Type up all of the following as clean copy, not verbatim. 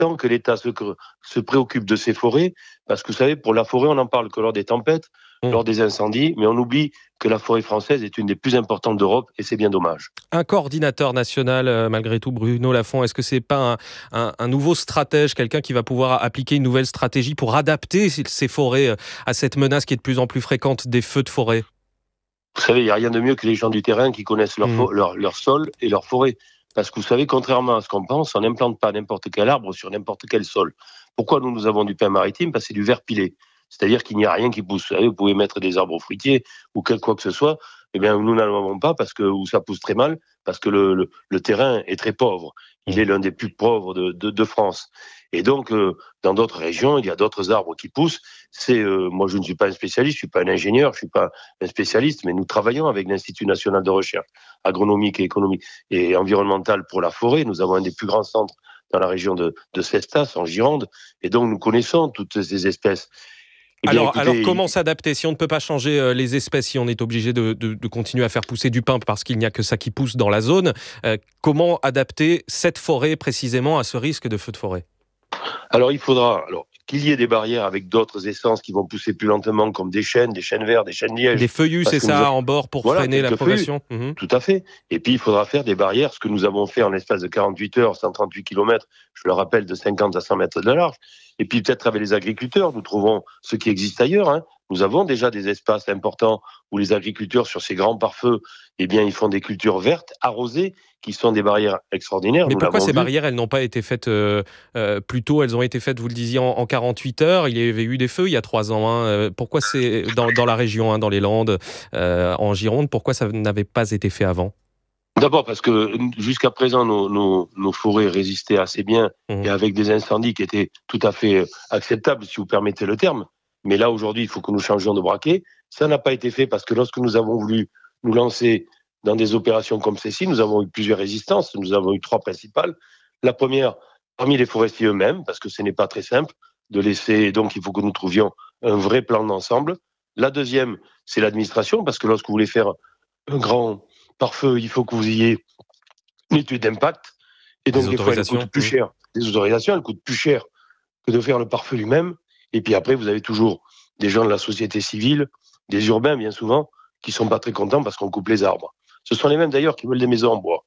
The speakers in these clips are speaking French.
important que l'État se préoccupe de ces forêts, parce que vous savez, pour la forêt, on n'en parle que lors des tempêtes, lors des incendies, mais on oublie que la forêt française est une des plus importantes d'Europe, et c'est bien dommage. Un coordinateur national, malgré tout, Bruno Lafont, est-ce que c'est pas un nouveau stratège, quelqu'un qui va pouvoir appliquer une nouvelle stratégie pour adapter ces forêts à cette menace qui est de plus en plus fréquente des feux de forêt ? Vous savez, il n'y a rien de mieux que les gens du terrain qui connaissent leur sol et leur forêt. Parce que vous savez, contrairement à ce qu'on pense, on n'implante pas n'importe quel arbre sur n'importe quel sol. Pourquoi nous avons du pin maritime ? Parce que c'est du vert pilé. C'est-à-dire qu'il n'y a rien qui pousse. Vous savez, vous pouvez mettre des arbres fruitiers ou quoi que ce soit. Eh bien, nous n'en avons pas où ça pousse très mal, parce que le terrain est très pauvre. Il est l'un des plus pauvres de France. Et donc, dans d'autres régions, il y a d'autres arbres qui poussent. Moi, je ne suis pas un spécialiste, je suis pas un ingénieur, je suis pas un spécialiste, mais nous travaillons avec l'Institut national de recherche agronomique et économique et environnementale pour la forêt. Nous avons un des plus grands centres dans la région de Cestas, en Gironde, et donc nous connaissons toutes ces espèces. Alors, comment s'adapter si on ne peut pas changer les espèces, si on est obligé de continuer à faire pousser du pin parce qu'il n'y a que ça qui pousse dans la zone, comment adapter cette forêt précisément à ce risque de feu de forêt ? Alors, il faudra qu'il y ait des barrières avec d'autres essences qui vont pousser plus lentement, comme des chênes verts, des chênes lièges. Des feuillus, c'est ça, en bord pour freiner la progression. Tout à fait. Et puis, il faudra faire des barrières, ce que nous avons fait en l'espace de 48 heures, 138 km, je le rappelle, de 50 à 100 mètres de large. Et puis, peut-être avec les agriculteurs, nous trouvons ce qui existe ailleurs. Nous avons déjà des espaces importants où les agriculteurs, sur ces grands pare-feux, ils font des cultures vertes, arrosées, qui sont des barrières extraordinaires. Mais pourquoi ces barrières, elles n'ont pas été faites plus tôt ? Elles ont été faites, vous le disiez, en 48 heures. Il y avait eu des feux il y a 3 ans. Pourquoi c'est dans la région, dans les Landes, en Gironde, pourquoi ça n'avait pas été fait avant ? D'abord parce que jusqu'à présent, nos forêts résistaient assez bien et avec des incendies qui étaient tout à fait acceptables, si vous permettez le terme. Mais là, aujourd'hui, il faut que nous changions de braquet. Ça n'a pas été fait parce que lorsque nous avons voulu nous lancer dans des opérations comme celle-ci, nous avons eu plusieurs résistances. Nous avons eu 3 principales. La première, parmi les forestiers eux-mêmes, parce que ce n'est pas très simple de laisser. Donc, il faut que nous trouvions un vrai plan d'ensemble. La deuxième, c'est l'administration, parce que lorsque vous voulez faire un grand pare-feu, il faut que vous ayez une étude d'impact. Et donc, des fois, elles coûtent plus cher. Les autorisations, elles coûtent plus cher que de faire le pare-feu lui-même. Et puis après, vous avez toujours des gens de la société civile, des urbains, bien souvent, qui ne sont pas très contents parce qu'on coupe les arbres. Ce sont les mêmes, d'ailleurs, qui veulent des maisons en bois.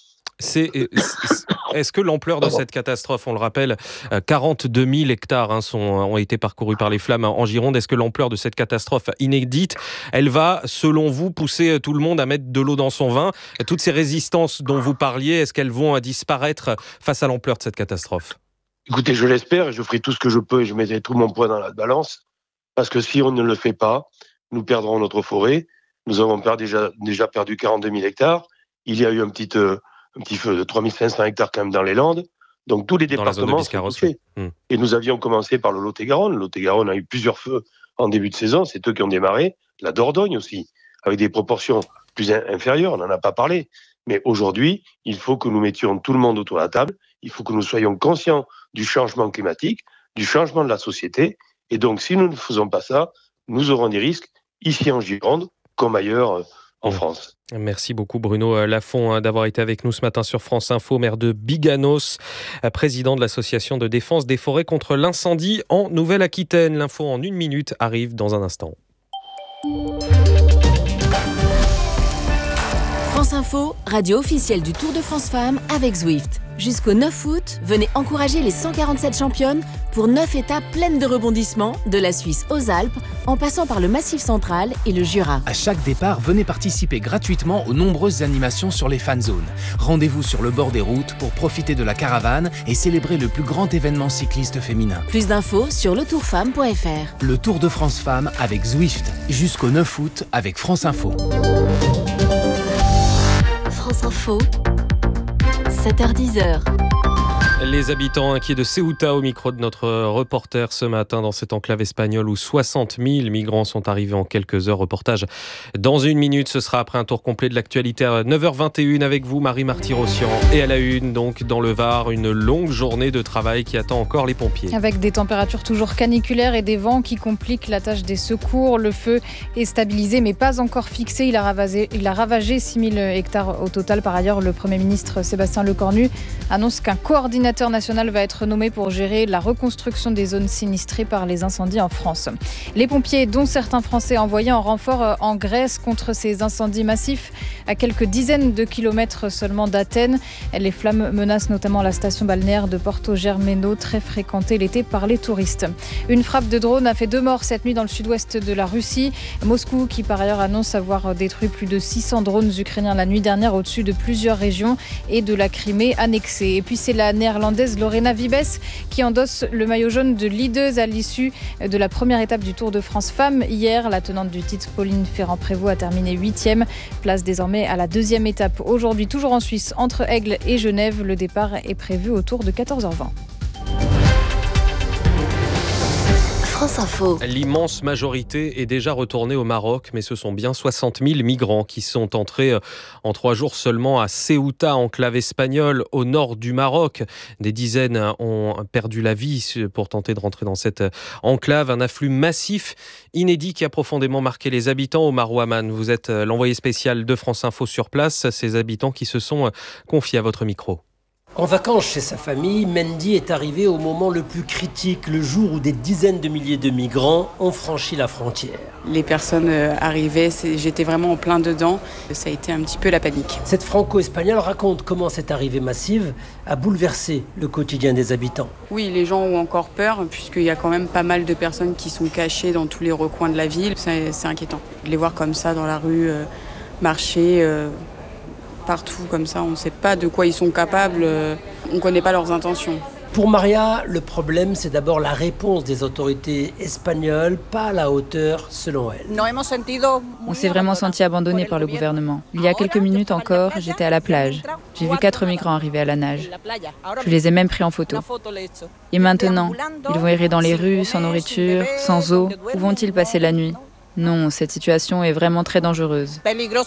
Est-ce que l'ampleur de cette catastrophe, on le rappelle, 42 000 hectares ont été parcourus par les flammes en Gironde, est-ce que l'ampleur de cette catastrophe inédite, elle va, selon vous, pousser tout le monde à mettre de l'eau dans son vin ? Toutes ces résistances dont vous parliez, est-ce qu'elles vont disparaître face à l'ampleur de cette catastrophe ? Écoutez, je l'espère et je ferai tout ce que je peux et je mettrai tout mon poids dans la balance, parce que si on ne le fait pas, nous perdrons notre forêt. Nous avons déjà perdu 42 000 hectares. Il y a eu un petit feu de 3 500 hectares quand même dans les Landes. Donc tous les départements sont touchés. Et nous avions commencé par le Lot-et-Garonne. Le Lot-et-Garonne a eu plusieurs feux en début de saison. C'est eux qui ont démarré. La Dordogne aussi, avec des proportions plus inférieures. On n'en a pas parlé. Mais aujourd'hui, il faut que nous mettions tout le monde autour de la table. Il faut que nous soyons conscients du changement climatique, du changement de la société. Et donc, si nous ne faisons pas ça, nous aurons des risques ici en Gironde, comme ailleurs en France. Merci beaucoup Bruno Lafont d'avoir été avec nous ce matin sur France Info, maire de Biganos, président de l'association de défense des forêts contre l'incendie en Nouvelle-Aquitaine. L'info en 1 minute arrive dans un instant. France Info, radio officielle du Tour de France Femmes avec Zwift. Jusqu'au 9 août, venez encourager les 147 championnes pour 9 étapes pleines de rebondissements, de la Suisse aux Alpes, en passant par le Massif central et le Jura. À chaque départ, venez participer gratuitement aux nombreuses animations sur les fan zones. Rendez-vous sur le bord des routes pour profiter de la caravane et célébrer le plus grand événement cycliste féminin. Plus d'infos sur letourfemme.fr. Le Tour de France Femmes avec Zwift, jusqu'au 9 août avec France Info. France Info, 7h-10h. Les habitants inquiets de Ceuta au micro de notre reporter ce matin dans cette enclave espagnole où 60 000 migrants sont arrivés en quelques heures. Reportage dans 1 minute, ce sera après un tour complet de l'actualité à 9h21 avec vous Marie Marty-Rossian. Et à la une, donc dans le Var, une longue journée de travail qui attend encore les pompiers. Avec des températures toujours caniculaires et des vents qui compliquent la tâche des secours. Le feu est stabilisé mais pas encore fixé. Il a ravagé 6 000 hectares au total. Par ailleurs, le Premier ministre Sébastien Lecornu annonce qu'un coordinateur coordinateur national va être nommé pour gérer la reconstruction des zones sinistrées par les incendies en France. Les pompiers, dont certains Français envoyés en renfort en Grèce contre ces incendies massifs à quelques dizaines de kilomètres seulement d'Athènes. Les flammes menacent notamment la station balnéaire de Porto Germeno, très fréquentée l'été par les touristes. Une frappe de drone a fait 2 morts cette nuit dans le sud-ouest de la Russie. Moscou, qui par ailleurs annonce avoir détruit plus de 600 drones ukrainiens la nuit dernière au-dessus de plusieurs régions et de la Crimée annexée. Et puis c'est la néerlandaise Lorena Wiebes qui endosse le maillot jaune de leaduse à l'issue de la première étape du Tour de France Femmes. Hier, la tenante du titre, Pauline Ferrand-Prévot, a terminé 8e. Place désormais à la 2e étape. Aujourd'hui, toujours en Suisse, entre Aigle et Genève. Le départ est prévu autour de 14h20. France Info. L'immense majorité est déjà retournée au Maroc, mais ce sont bien 60 000 migrants qui sont entrés en 3 jours seulement à Ceuta, enclave espagnole au nord du Maroc. Des dizaines ont perdu la vie pour tenter de rentrer dans cette enclave. Un afflux massif, inédit, qui a profondément marqué les habitants. Omar Ouaman, vous êtes l'envoyé spécial de France Info sur place. Ces habitants qui se sont confiés à votre micro. En vacances chez sa famille, Mendy est arrivé au moment le plus critique, le jour où des dizaines de milliers de migrants ont franchi la frontière. Les personnes arrivaient, j'étais vraiment en plein dedans, ça a été un petit peu la panique. Cette franco-espagnole raconte comment cette arrivée massive a bouleversé le quotidien des habitants. Oui, les gens ont encore peur, puisqu'il y a quand même pas mal de personnes qui sont cachées dans tous les recoins de la ville. C'est inquiétant de les voir comme ça dans la rue, marcher... partout comme ça, on ne sait pas de quoi ils sont capables, on ne connaît pas leurs intentions. Pour Maria, le problème, c'est d'abord la réponse des autorités espagnoles, pas à la hauteur selon elle. On s'est vraiment senti abandonné par le gouvernement. Il y a quelques minutes encore, j'étais à la plage. J'ai vu 4 migrants arriver à la nage. Je les ai même pris en photo. Et maintenant, ils vont errer dans les rues, sans nourriture, sans eau. Où vont-ils passer la nuit ? Non, cette situation est vraiment très dangereuse.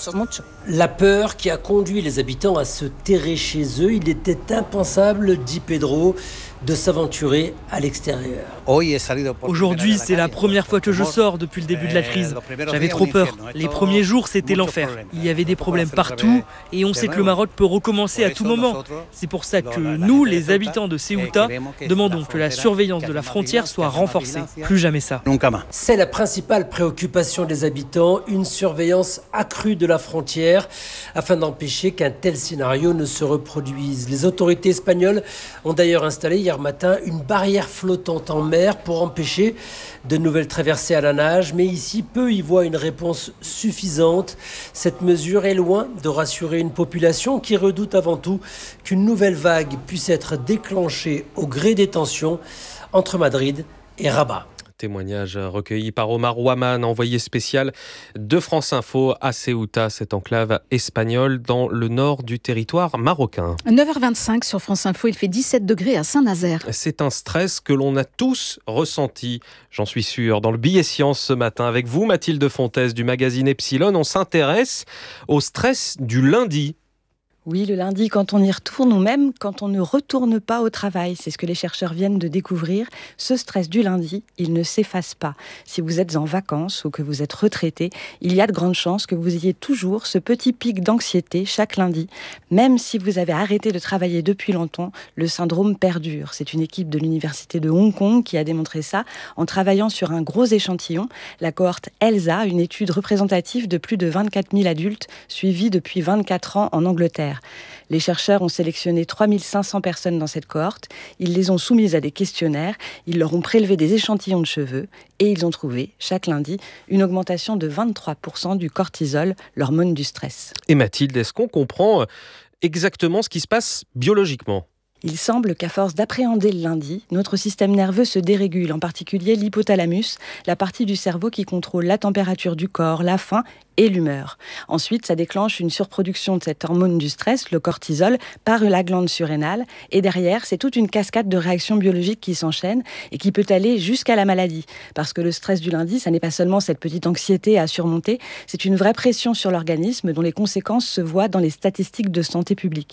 La peur qui a conduit les habitants à se terrer chez eux, il était impensable, dit Pedro, de s'aventurer à l'extérieur. Aujourd'hui, c'est la première fois que je sors depuis le début de la crise. J'avais trop peur. Les premiers jours, c'était l'enfer. Il y avait des problèmes partout et on sait que le Maroc peut recommencer à tout moment. C'est pour ça que nous, les habitants de Ceuta, demandons que la surveillance de la frontière soit renforcée. Plus jamais ça. C'est la principale préoccupation des habitants, une surveillance accrue de la frontière afin d'empêcher qu'un tel scénario ne se reproduise. Les autorités espagnoles ont d'ailleurs installé hier matin une barrière flottante en mer pour empêcher de nouvelles traversées à la nage, mais ici, peu y voient une réponse suffisante. Cette mesure est loin de rassurer une population qui redoute avant tout qu'une nouvelle vague puisse être déclenchée au gré des tensions entre Madrid et Rabat. Témoignage recueilli par Omar Ouaman, envoyé spécial de France Info à Ceuta, cette enclave espagnole dans le nord du territoire marocain. 9h25 sur France Info, il fait 17 degrés à Saint-Nazaire. C'est un stress que l'on a tous ressenti, j'en suis sûr. Dans le billet science ce matin, avec vous Mathilde Fontes du magazine Epsilon, on s'intéresse au stress du lundi. Oui, le lundi, quand on y retourne, ou même quand on ne retourne pas au travail. C'est ce que les chercheurs viennent de découvrir. Ce stress du lundi, il ne s'efface pas. Si vous êtes en vacances ou que vous êtes retraité, il y a de grandes chances que vous ayez toujours ce petit pic d'anxiété chaque lundi. Même si vous avez arrêté de travailler depuis longtemps, le syndrome perdure. C'est une équipe de l'université de Hong Kong qui a démontré ça en travaillant sur un gros échantillon. La cohorte ELSA, une étude représentative de plus de 24 000 adultes suivis depuis 24 ans en Angleterre. Les chercheurs ont sélectionné 3500 personnes dans cette cohorte. Ils les ont soumises à des questionnaires. Ils leur ont prélevé des échantillons de cheveux et ils ont trouvé, chaque lundi, une augmentation de 23% du cortisol, l'hormone du stress. Et Mathilde, est-ce qu'on comprend exactement ce qui se passe biologiquement ? Il semble qu'à force d'appréhender le lundi, notre système nerveux se dérégule, en particulier l'hypothalamus, la partie du cerveau qui contrôle la température du corps, la faim et l'humeur. Ensuite, ça déclenche une surproduction de cette hormone du stress, le cortisol, par la glande surrénale. Et derrière, c'est toute une cascade de réactions biologiques qui s'enchaînent et qui peut aller jusqu'à la maladie. Parce que le stress du lundi, ça n'est pas seulement cette petite anxiété à surmonter, c'est une vraie pression sur l'organisme dont les conséquences se voient dans les statistiques de santé publique.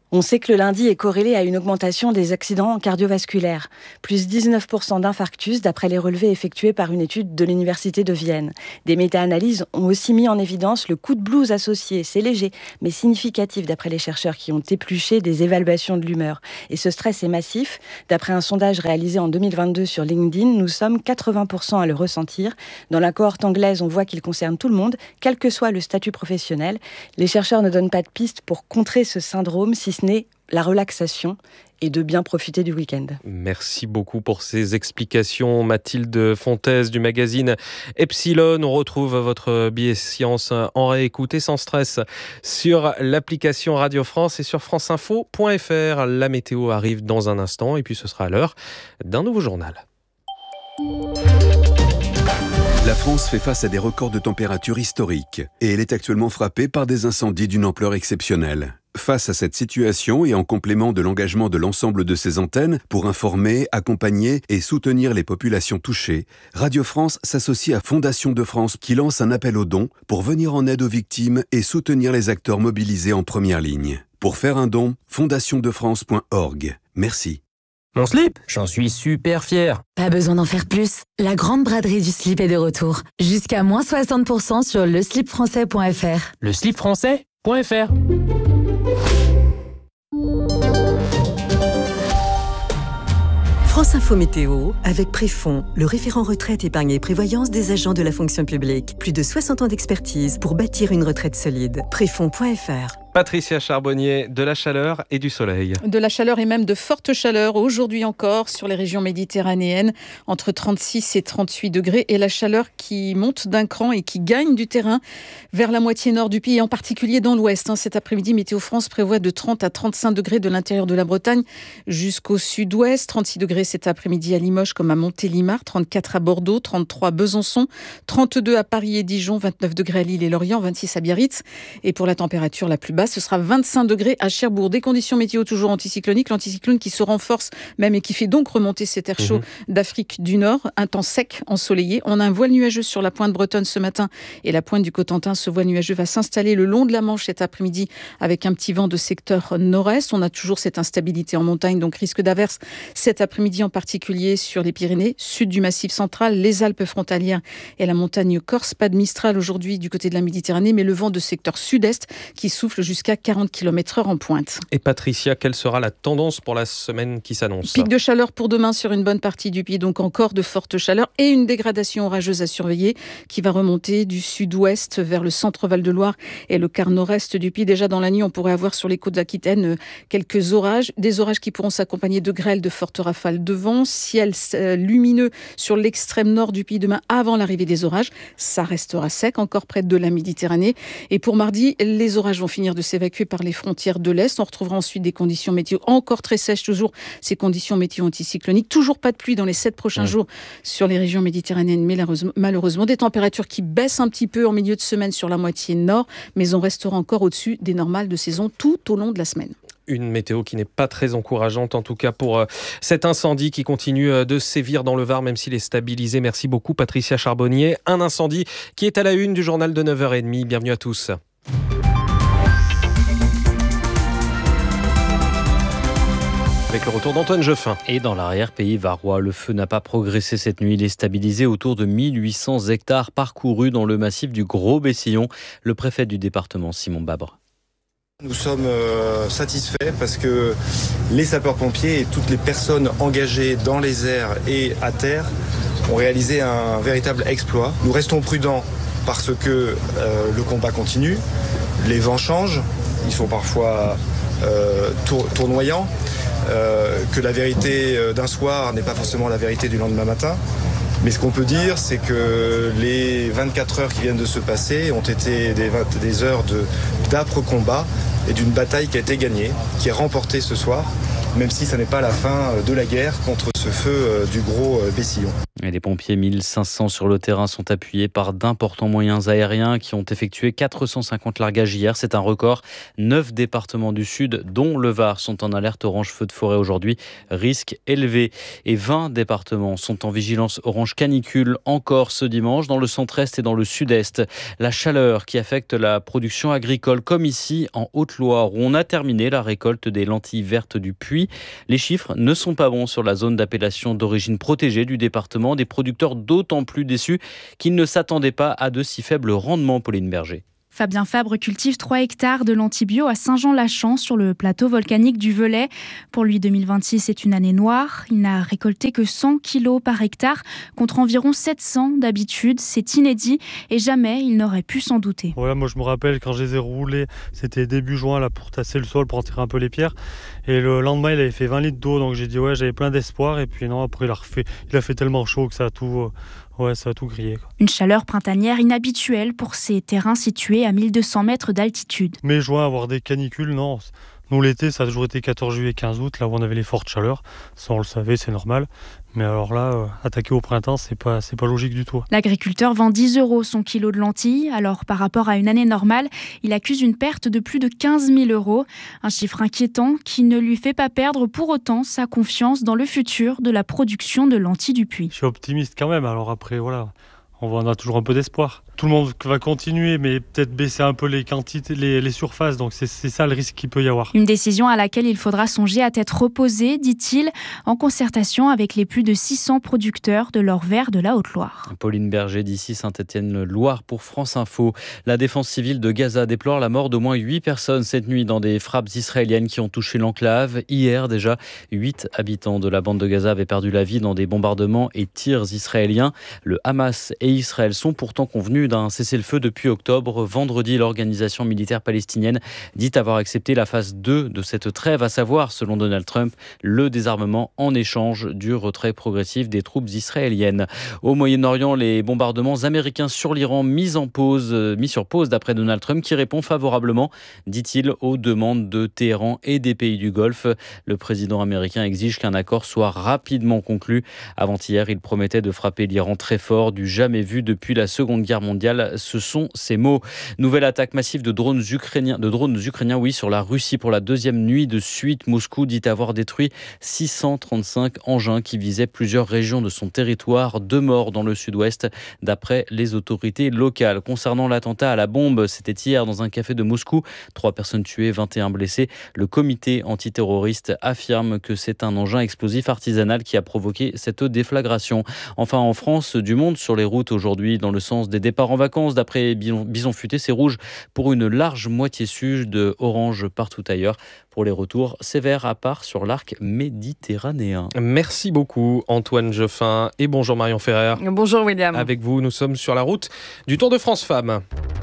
On sait que le lundi est corrélé à une augmentation des accidents cardiovasculaires, plus 19% d'infarctus d'après les relevés effectués par une étude de l'Université de Vienne. Des méta-analyses ont aussi mis en évidence le coup de blues associé. C'est léger, mais significatif d'après les chercheurs qui ont épluché des évaluations de l'humeur. Et ce stress est massif. D'après un sondage réalisé en 2022 sur LinkedIn, nous sommes 80% à le ressentir. Dans la cohorte anglaise, on voit qu'il concerne tout le monde, quel que soit le statut professionnel. Les chercheurs ne donnent pas de pistes pour contrer ce syndrome, si ce n'est la relaxation et de bien profiter du week-end. Merci beaucoup pour ces explications. Mathilde Fontaise du magazine Epsilon. On retrouve votre billet science en réécouté sans stress sur l'application Radio France et sur franceinfo.fr. La météo arrive dans un instant et puis ce sera l'heure d'un nouveau journal. La France fait face à des records de température historiques et elle est actuellement frappée par des incendies d'une ampleur exceptionnelle. Face à cette situation et en complément de l'engagement de l'ensemble de ses antennes pour informer, accompagner et soutenir les populations touchées, Radio France s'associe à Fondation de France qui lance un appel aux dons pour venir en aide aux victimes et soutenir les acteurs mobilisés en première ligne. Pour faire un don, fondationdefrance.org. Merci. Mon slip, j'en suis super fier. Pas besoin d'en faire plus. La grande braderie du slip est de retour. Jusqu'à moins 60% sur leslipfrançais.fr. Leslipfrançais.fr. France Info Météo avec Préfond, le référent retraite, épargne et prévoyance des agents de la fonction publique. Plus de 60 ans d'expertise pour bâtir une retraite solide. Préfond.fr. Patricia Charbonnier, de la chaleur et du soleil. De la chaleur et même de forte chaleur aujourd'hui encore sur les régions méditerranéennes, entre 36 et 38 degrés. Et la chaleur qui monte d'un cran et qui gagne du terrain vers la moitié nord du pays, et en particulier dans l'ouest. Cet après-midi, Météo France prévoit de 30 à 35 degrés de l'intérieur de la Bretagne jusqu'au sud-ouest. 36 degrés cet après-midi à Limoges comme à Montélimar, 34 à Bordeaux, 33 à Besançon, 32 à Paris et Dijon, 29 degrés à Lille et Lorient, 26 à Biarritz. Et pour la température la plus basse, ce sera 25 degrés à Cherbourg. Des conditions météo toujours anticycloniques. L'anticyclone qui se renforce même et qui fait donc remonter cet air chaud d'Afrique du Nord. Un temps sec, ensoleillé. On a un voile nuageux sur la pointe bretonne ce matin et la pointe du Cotentin. Ce voile nuageux va s'installer le long de la Manche cet après-midi avec un petit vent de secteur nord-est. On a toujours cette instabilité en montagne, donc risque d'averse cet après-midi en particulier sur les Pyrénées, sud du Massif central, les Alpes frontalières et la montagne corse. Pas de Mistral aujourd'hui du côté de la Méditerranée, mais le vent de secteur sud-est qui souffle jusqu'à 40 km/h en pointe. Et Patricia, quelle sera la tendance pour la semaine qui s'annonce ? Pic de chaleur pour demain sur une bonne partie du pays, donc encore de fortes chaleurs et une dégradation orageuse à surveiller qui va remonter du sud-ouest vers le centre Val-de-Loire et le quart nord-est du pays. Déjà dans la nuit, on pourrait avoir sur les côtes d'Aquitaine quelques orages, des orages qui pourront s'accompagner de grêles, de fortes rafales de vent, ciel lumineux sur l'extrême nord du pays demain avant l'arrivée des orages. Ça restera sec encore près de la Méditerranée. Et pour mardi, les orages vont finir de s'évacuer par les frontières de l'Est. On retrouvera ensuite des conditions météo encore très sèches, toujours ces conditions météo anticycloniques. Toujours pas de pluie dans les 7 prochains jours sur les régions méditerranéennes, mais malheureusement des températures qui baissent un petit peu en milieu de semaine sur la moitié nord, mais on restera encore au-dessus des normales de saison tout au long de la semaine. Une météo qui n'est pas très encourageante, en tout cas pour cet incendie qui continue de sévir dans le Var, même s'il est stabilisé. Merci beaucoup Patricia Charbonnier. Un incendie qui est à la une du journal de 9h30. Bienvenue à tous. Avec le retour d'Antoine Jeffin. Et dans l'arrière-pays varois, le feu n'a pas progressé cette nuit. Il est stabilisé autour de 1800 hectares parcourus dans le massif du Gros-Bessillon. Le préfet du département, Simon Babre. Nous sommes satisfaits parce que les sapeurs-pompiers et toutes les personnes engagées dans les airs et à terre ont réalisé un véritable exploit. Nous restons prudents parce que le combat continue, les vents changent, ils sont parfois tournoyants, que la vérité d'un soir n'est pas forcément la vérité du lendemain matin. Mais ce qu'on peut dire, c'est que les 24 heures qui viennent de se passer ont été des heures d'âpres combats et d'une bataille qui a été gagnée, qui est remportée ce soir, même si ça n'est pas la fin de la guerre contre ce ce feu du gros Bessillon. Et les pompiers 1500 sur le terrain sont appuyés par d'importants moyens aériens qui ont effectué 450 largages hier. C'est un record. 9 départements du sud, dont le Var, sont en alerte orange feu de forêt aujourd'hui. Risque élevé. Et 20 départements sont en vigilance orange canicule encore ce dimanche dans le centre-est et dans le sud-est. La chaleur qui affecte la production agricole, comme ici en Haute-Loire où on a terminé la récolte des lentilles vertes du Puy. Les chiffres ne sont pas bons sur la zone d'appellation d'origine protégée du département. Des producteurs d'autant plus déçus qu'ils ne s'attendaient pas à de si faibles rendements, Pauline Berger. Fabien Fabre cultive 3 hectares de lentilles bio à Saint-Jean-Lachamp sur le plateau volcanique du Velay. Pour lui, 2026 est une année noire. Il n'a récolté que 100 kilos par hectare contre environ 700 d'habitude. C'est inédit et jamais il n'aurait pu s'en douter. Voilà, moi je me rappelle quand je les ai roulés, c'était début juin là, pour tasser le sol, pour en tirer un peu les pierres. Et le lendemain, il avait fait 20 litres d'eau, donc j'ai dit ouais, j'avais plein d'espoir. Et puis non, après il a fait tellement chaud que ça a tout... ça a tout grillé, quoi. Une chaleur printanière inhabituelle pour ces terrains situés à 1200 mètres d'altitude. Mais juin, avoir des canicules, non. Nous, l'été, ça a toujours été 14 juillet, 15 août, là où on avait les fortes chaleurs. Ça, on le savait, c'est normal. Mais alors là, attaquer au printemps, c'est pas logique du tout. L'agriculteur vend 10 € son kilo de lentilles. Alors, par rapport à une année normale, il accuse une perte de plus de 15 000 €. Un chiffre inquiétant qui ne lui fait pas perdre pour autant sa confiance dans le futur de la production de lentilles du Puy. Je suis optimiste quand même. Alors après, voilà, on a toujours un peu d'espoir. Tout le monde va continuer, mais peut-être baisser un peu les quantités, les surfaces. Donc c'est ça le risque qu'il peut y avoir. Une décision à laquelle il faudra songer à tête reposée, dit-il, en concertation avec les plus de 600 producteurs de l'or vert de la Haute-Loire. Pauline Berger d'ici Saint-Étienne-Loire pour France Info. La défense civile de Gaza déplore la mort d'au moins 8 personnes cette nuit dans des frappes israéliennes qui ont touché l'enclave. Hier déjà, 8 habitants de la bande de Gaza avaient perdu la vie dans des bombardements et tirs israéliens. Le Hamas et Israël sont pourtant convenus d'un cessez-le-feu depuis octobre. Vendredi, l'organisation militaire palestinienne dit avoir accepté la phase 2 de cette trêve, à savoir, selon Donald Trump, le désarmement en échange du retrait progressif des troupes israéliennes. Au Moyen-Orient, les bombardements américains sur l'Iran mis sur pause d'après Donald Trump, qui répond favorablement, dit-il, aux demandes de Téhéran et des pays du Golfe. Le président américain exige qu'un accord soit rapidement conclu. Avant-hier, il promettait de frapper l'Iran très fort, du jamais vu depuis la Seconde Guerre mondiale. Ce sont ces mots. Nouvelle attaque massive de drones ukrainiens sur la Russie pour la deuxième nuit de suite. Moscou dit avoir détruit 635 engins qui visaient plusieurs régions de son territoire. 2 morts dans le sud-ouest d'après les autorités locales. Concernant l'attentat à la bombe, c'était hier dans un café de Moscou. 3 personnes tuées, 21 blessés. Le comité antiterroriste affirme que c'est un engin explosif artisanal qui a provoqué cette déflagration. Enfin, en France, du monde sur les routes aujourd'hui dans le sens des départs en vacances. D'après Bison Futé, c'est rouge pour une large moitié sud, orange partout ailleurs. Pour les retours, sévère à part sur l'arc méditerranéen. Merci beaucoup Antoine Geoffin et bonjour Marion Ferrer. Bonjour William. Avec vous, nous sommes sur la route du Tour de France Femmes.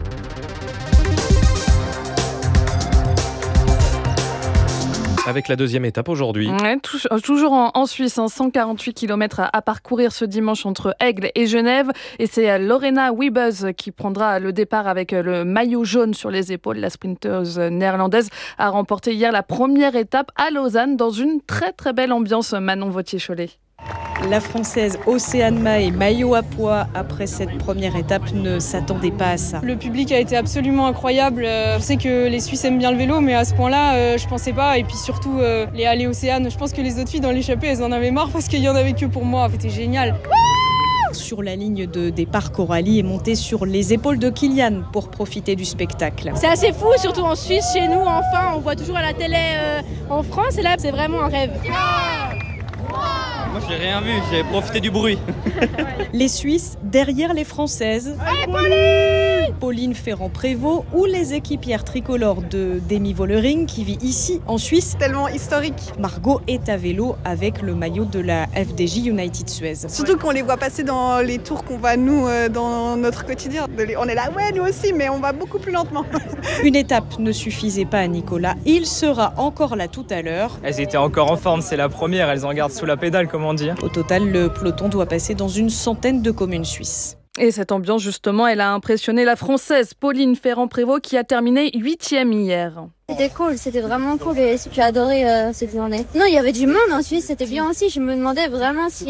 Avec la deuxième étape aujourd'hui. Ouais, toujours en Suisse, 148 km à parcourir ce dimanche entre Aigle et Genève. Et c'est Lorena Wiebes qui prendra le départ avec le maillot jaune sur les épaules. La sprinteuse néerlandaise a remporté hier la première étape à Lausanne dans une très très belle ambiance. Manon Vautier-Cholet. La Française Océane Mahé, maillot à pois après cette première étape, ne s'attendait pas à ça. Le public a été absolument incroyable. Je sais que les Suisses aiment bien le vélo, mais à ce point-là, je pensais pas. Et puis surtout, les allées Océane, je pense que les autres filles dans l'échappée, elles en avaient marre parce qu'il y en avait que pour moi. C'était génial. Sur la ligne de départ, Coralie est montée sur les épaules de Kylian pour profiter du spectacle. C'est assez fou, surtout en Suisse, chez nous, enfin, on voit toujours à la télé en France, et là, c'est vraiment un rêve. Moi, j'ai rien vu, j'ai profité du bruit. Les Suisses derrière les Françaises. Pauline Ferrand-Prévôt ou les équipières tricolores de Demi Vollering qui vit ici en Suisse. Tellement historique. Margot est à vélo avec le maillot de la FDJ United Suez. Surtout qu'on les voit passer dans les tours qu'on va nous dans notre quotidien. On est là, ouais, nous aussi, mais on va beaucoup plus lentement. Une étape ne suffisait pas à Nicolas. Il sera encore là tout à l'heure. Elles étaient encore en forme, c'est la première. Elles en gardent sous la pédale, comme on dit. Au total, le peloton doit passer dans une centaine de communes suisses. Et cette ambiance, justement, elle a impressionné la Française Pauline Ferrand-Prévot qui a terminé 8e hier. C'était cool, c'était vraiment cool et j'ai adoré cette journée. Non, il y avait du monde en Suisse, c'était bien aussi. Je me demandais vraiment s'il y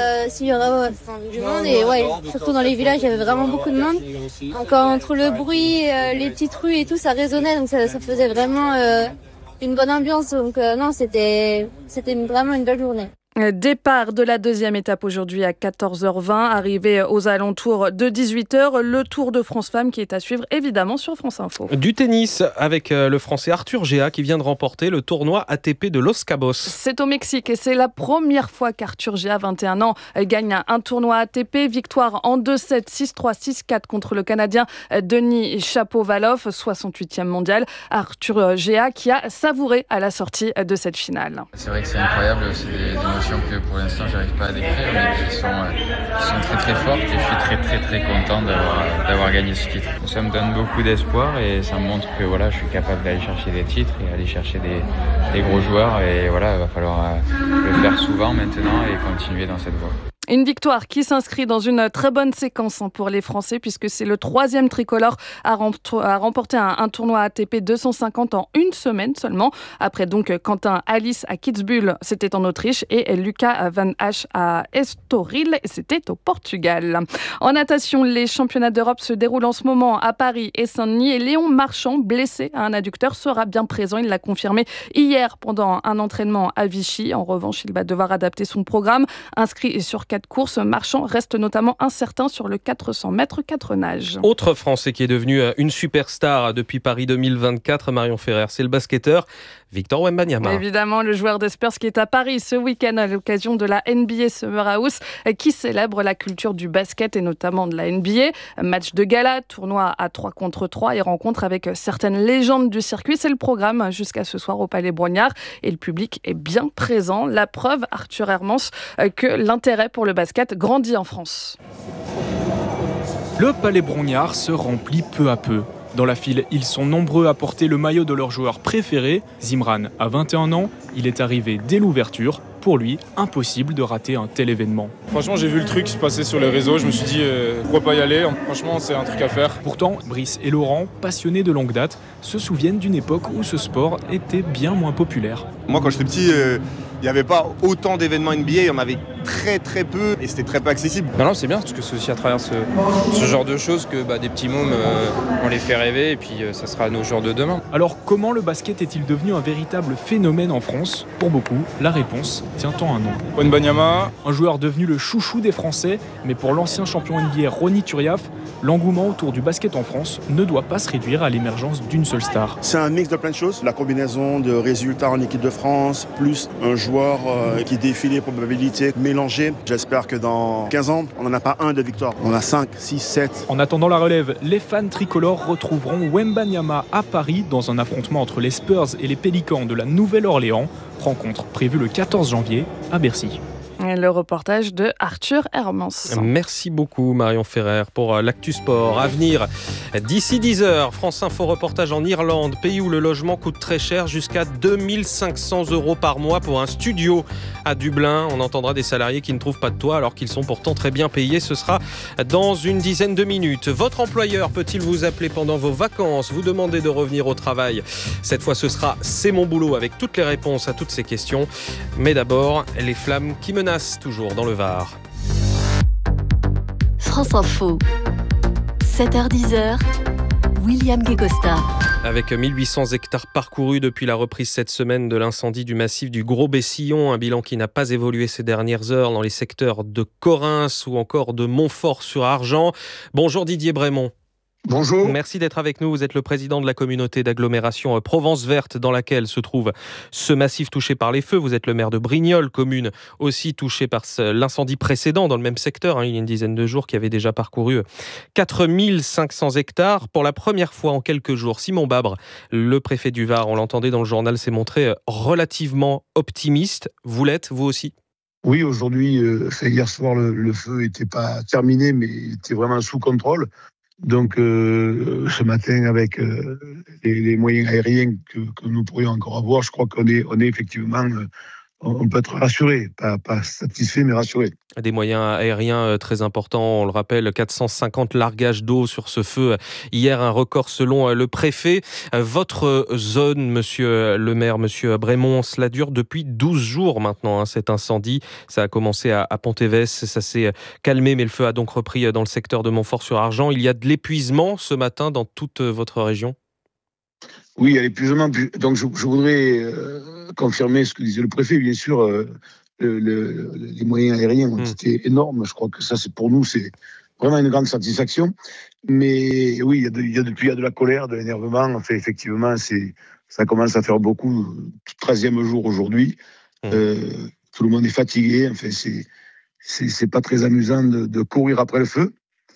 aurait du monde et surtout dans les villages, il y avait vraiment beaucoup de monde. Donc entre le bruit, les petites rues et tout, ça résonnait, donc ça faisait vraiment une bonne ambiance. Donc non, c'était vraiment une belle journée. Départ de la deuxième étape aujourd'hui à 14h20, arrivé aux alentours de 18h, le Tour de France Femmes qui est à suivre évidemment sur France Info. Du tennis avec le Français Arthur Géa qui vient de remporter le tournoi ATP de Los Cabos. C'est au Mexique et c'est la première fois qu'Arthur Géa, 21 ans, gagne un tournoi ATP. Victoire en 2-7, 6-3, 6-4 contre le Canadien Denis Shapovalov, 68e mondial. Arthur Géa qui a savouré à la sortie de cette finale. C'est vrai que c'est incroyable, c'est des émotions que pour l'instant j'arrive pas à décrire, mais qui sont très très fortes, et je suis très très très content d'avoir gagné ce titre. Ça me donne beaucoup d'espoir et ça me montre que je suis capable d'aller chercher des titres et aller chercher des gros joueurs, et il va falloir le faire souvent maintenant et continuer dans cette voie. Une victoire qui s'inscrit dans une très bonne séquence pour les Français puisque c'est le 3e tricolore à remporter un tournoi ATP 250 en une semaine seulement. Après donc Quentin Alice à Kitzbühel, c'était en Autriche, et Lucas Van Hache à Estoril, c'était au Portugal. En natation, les championnats d'Europe se déroulent en ce moment à Paris et Saint-Denis, et Léon Marchand, blessé à un adducteur, sera bien présent. Il l'a confirmé hier pendant un entraînement à Vichy. En revanche, il va devoir adapter son programme. Inscrit sur 4 courses, Marchand reste notamment incertain sur le 400 mètres 4 nages. Autre Français qui est devenu une superstar depuis Paris 2024, Marion Ferrer, c'est le basketteur Victor Wembanyama. Évidemment, le joueur des Spurs qui est à Paris ce week-end à l'occasion de la NBA Summer House qui célèbre la culture du basket et notamment de la NBA. Match de gala, tournoi à 3 contre 3 et rencontre avec certaines légendes du circuit. C'est le programme jusqu'à ce soir au Palais Brognard et le public est bien présent. La preuve, Arthur Hermance, que l'intérêt pour le basket grandit en France. Le Palais Brognard se remplit peu à peu. Dans la file, ils sont nombreux à porter le maillot de leur joueur préféré. Zimran a 21 ans, il est arrivé dès l'ouverture. Pour lui, impossible de rater un tel événement. Franchement, j'ai vu le truc se passer sur les réseaux, je me suis dit pourquoi pas y aller. Franchement, c'est un truc à faire. Pourtant, Brice et Laurent, passionnés de longue date, se souviennent d'une époque où ce sport était bien moins populaire. Moi, quand j'étais petit, il n'y avait pas autant d'événements NBA, il y en avait très très peu et c'était très peu accessible. Non, c'est bien parce que c'est aussi à travers ce genre de choses que des petits mômes, on les fait rêver et puis ça sera nos jours de demain. Alors comment le basket est-il devenu un véritable phénomène en France ? Pour beaucoup, la réponse tient en un nom. Wembanyama, un joueur devenu le chouchou des Français, mais pour l'ancien champion NBA Ronny Turiaf, l'engouement autour du basket en France ne doit pas se réduire à l'émergence d'une seule star. C'est un mix de plein de choses, la combinaison de résultats en équipe de France, plus un joueur qui défie les probabilités mélangées. J'espère que dans 15 ans, on n'en a pas un de victoire, on a 5, 6, 7. En attendant la relève, les fans tricolores retrouveront Wembanyama à Paris dans un affrontement entre les Spurs et les Pélicans de la Nouvelle-Orléans. Rencontre prévue le 14 janvier à Bercy. Le reportage de Arthur Hermance. Merci beaucoup Marion Ferrer pour l'Actu Sport. À venir, d'ici 10h, France Info reportage en Irlande, pays où le logement coûte très cher, jusqu'à 2500 € par mois pour un studio à Dublin. On entendra des salariés qui ne trouvent pas de toit alors qu'ils sont pourtant très bien payés. Ce sera dans une dizaine de minutes. Votre employeur peut-il vous appeler pendant vos vacances, vous demander de revenir au travail ? Cette fois, ce sera C'est mon boulot avec toutes les réponses à toutes ces questions. Mais d'abord, les flammes qui menacent toujours dans le Var. France Info, 7h-10h, William Guécosta. Avec 1800 hectares parcourus depuis la reprise cette semaine de l'incendie du massif du Gros-Bessillon, un bilan qui n'a pas évolué ces dernières heures dans les secteurs de Correns ou encore de Montfort-sur-Argent. Bonjour Didier Brémond. Bonjour. Merci d'être avec nous. Vous êtes le président de la communauté d'agglomération Provence Verte dans laquelle se trouve ce massif touché par les feux. Vous êtes le maire de Brignoles, commune aussi touchée par l'incendie précédent dans le même secteur, il y a une dizaine de jours, qui avait déjà parcouru 4500 hectares. Pour la première fois en quelques jours, Simon Babre, le préfet du Var, on l'entendait dans le journal, s'est montré relativement optimiste. Vous l'êtes, vous aussi ? Oui, aujourd'hui, hier soir, le feu n'était pas terminé, mais il était vraiment sous contrôle. Donc ce matin, avec les moyens aériens que nous pourrions encore avoir, je crois qu'on est effectivement on peut être rassuré, pas satisfait, mais rassuré. Des moyens aériens très importants, on le rappelle, 450 largages d'eau sur ce feu. Hier, un record selon le préfet. Votre zone, monsieur le maire, monsieur Brémond, cela dure depuis 12 jours maintenant, cet incendie. Ça a commencé à Pontévès, ça s'est calmé, mais le feu a donc repris dans le secteur de Montfort-sur-Argent. Il y a de l'épuisement ce matin dans toute votre région ? Oui, il y a l'épuisement. Donc je voudrais confirmer ce que disait le préfet, bien sûr. Les moyens aériens ont été énormes. Je crois que ça, pour nous, c'est vraiment une grande satisfaction. Mais oui, il y a de la colère, de l'énervement. Enfin, effectivement, ça commence à faire beaucoup. 13e jour aujourd'hui. Tout le monde est fatigué. Enfin, c'est pas très amusant de courir après le feu.